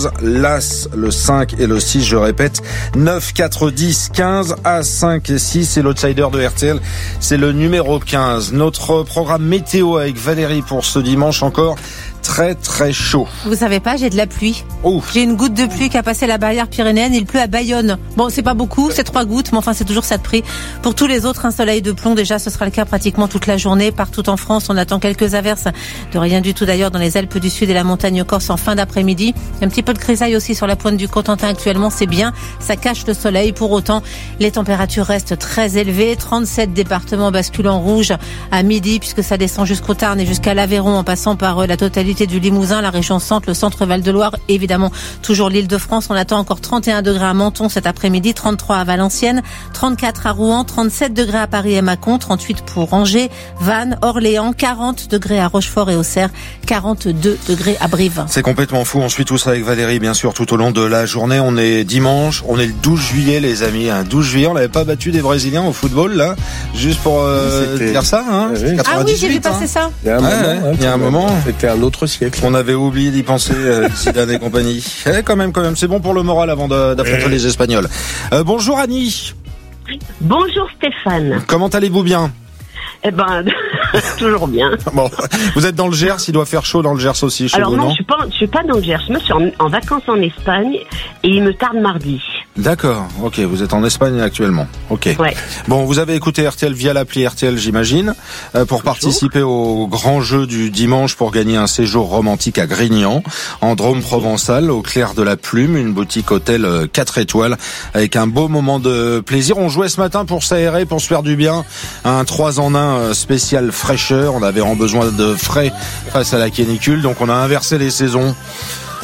quinze, l'As le cinq et le six, je répète, neuf, quatre, dix, quinze, As cinq et six, et l'outsider de R T L, c'est le numéro quinze. Notre programme météo avec Valérie pour ce dimanche, encore très très chaud. Vous savez pas, j'ai de la pluie. Ouf. J'ai une goutte de pluie qui a passé la barrière pyrénéenne. Il pleut à Bayonne. Bon, c'est pas beaucoup, c'est trois gouttes, mais enfin c'est toujours ça de prix. Pour tous les autres, un soleil de plomb. Déjà, ce sera le cas pratiquement toute la journée. Partout en France, on attend quelques averses. De rien du tout d'ailleurs dans les Alpes du Sud et la montagne corse en fin d'après-midi. Un petit peu de grisaille aussi sur la pointe du Cotentin actuellement. C'est bien, ça cache le soleil. Pour autant, les températures restent très élevées. trente-sept départements basculent en rouge à midi, puisque ça descend jusqu'au Tarn et jusqu'à l'Aveyron, en passant par la totalité du Limousin, la région centre, le centre Val-de-Loire, évidemment toujours l'Île-de-France. On attend encore trente et un degrés à Menton cet après-midi, trente-trois à Valenciennes, trente-quatre à Rouen, trente-sept degrés à Paris et Mâcon, trente-huit pour Angers, Vannes, Orléans, quarante degrés à Rochefort et Auxerre, quarante-deux degrés à Brive. C'est complètement fou. On suit tout ça avec Valérie, bien sûr, tout au long de la journée. On est dimanche, on est le douze juillet, les amis. Un douze juillet, on n'avait pas battu des Brésiliens au football, là, juste pour euh, dire ça, hein. Oui. Ah oui, j'ai vu passer hein. ça. Il y a un ouais, moment. Ouais, il y a un moment. C'était un autre siècle. On avait oublié d'y penser, euh, Zidane et compagnie. Eh, quand même, quand même, c'est bon pour le moral avant de, d'affronter les Espagnols. Euh, bonjour Annie. Bonjour Stéphane. Comment allez-vous bien? Eh ben, toujours bien. Bon, vous êtes dans le Gers, il doit faire chaud dans le Gers aussi chez Alors vous, non, non? je suis pas, je suis pas dans le Gers. Moi, je suis en, en vacances en Espagne et il me tarde mardi. D'accord, ok, vous êtes en Espagne actuellement, ok. Ouais. Bon, vous avez écouté R T L via l'appli R T L, j'imagine, euh, pour participer au grand jeu du dimanche pour gagner un séjour romantique à Grignan, en Drôme provençal, au clair de la Plume, une boutique hôtel quatre étoiles, avec un beau moment de plaisir. On jouait ce matin pour s'aérer, pour se faire du bien, un trois en un spécial fraîcheur. On avait en besoin de frais face à la canicule, donc on a inversé les saisons.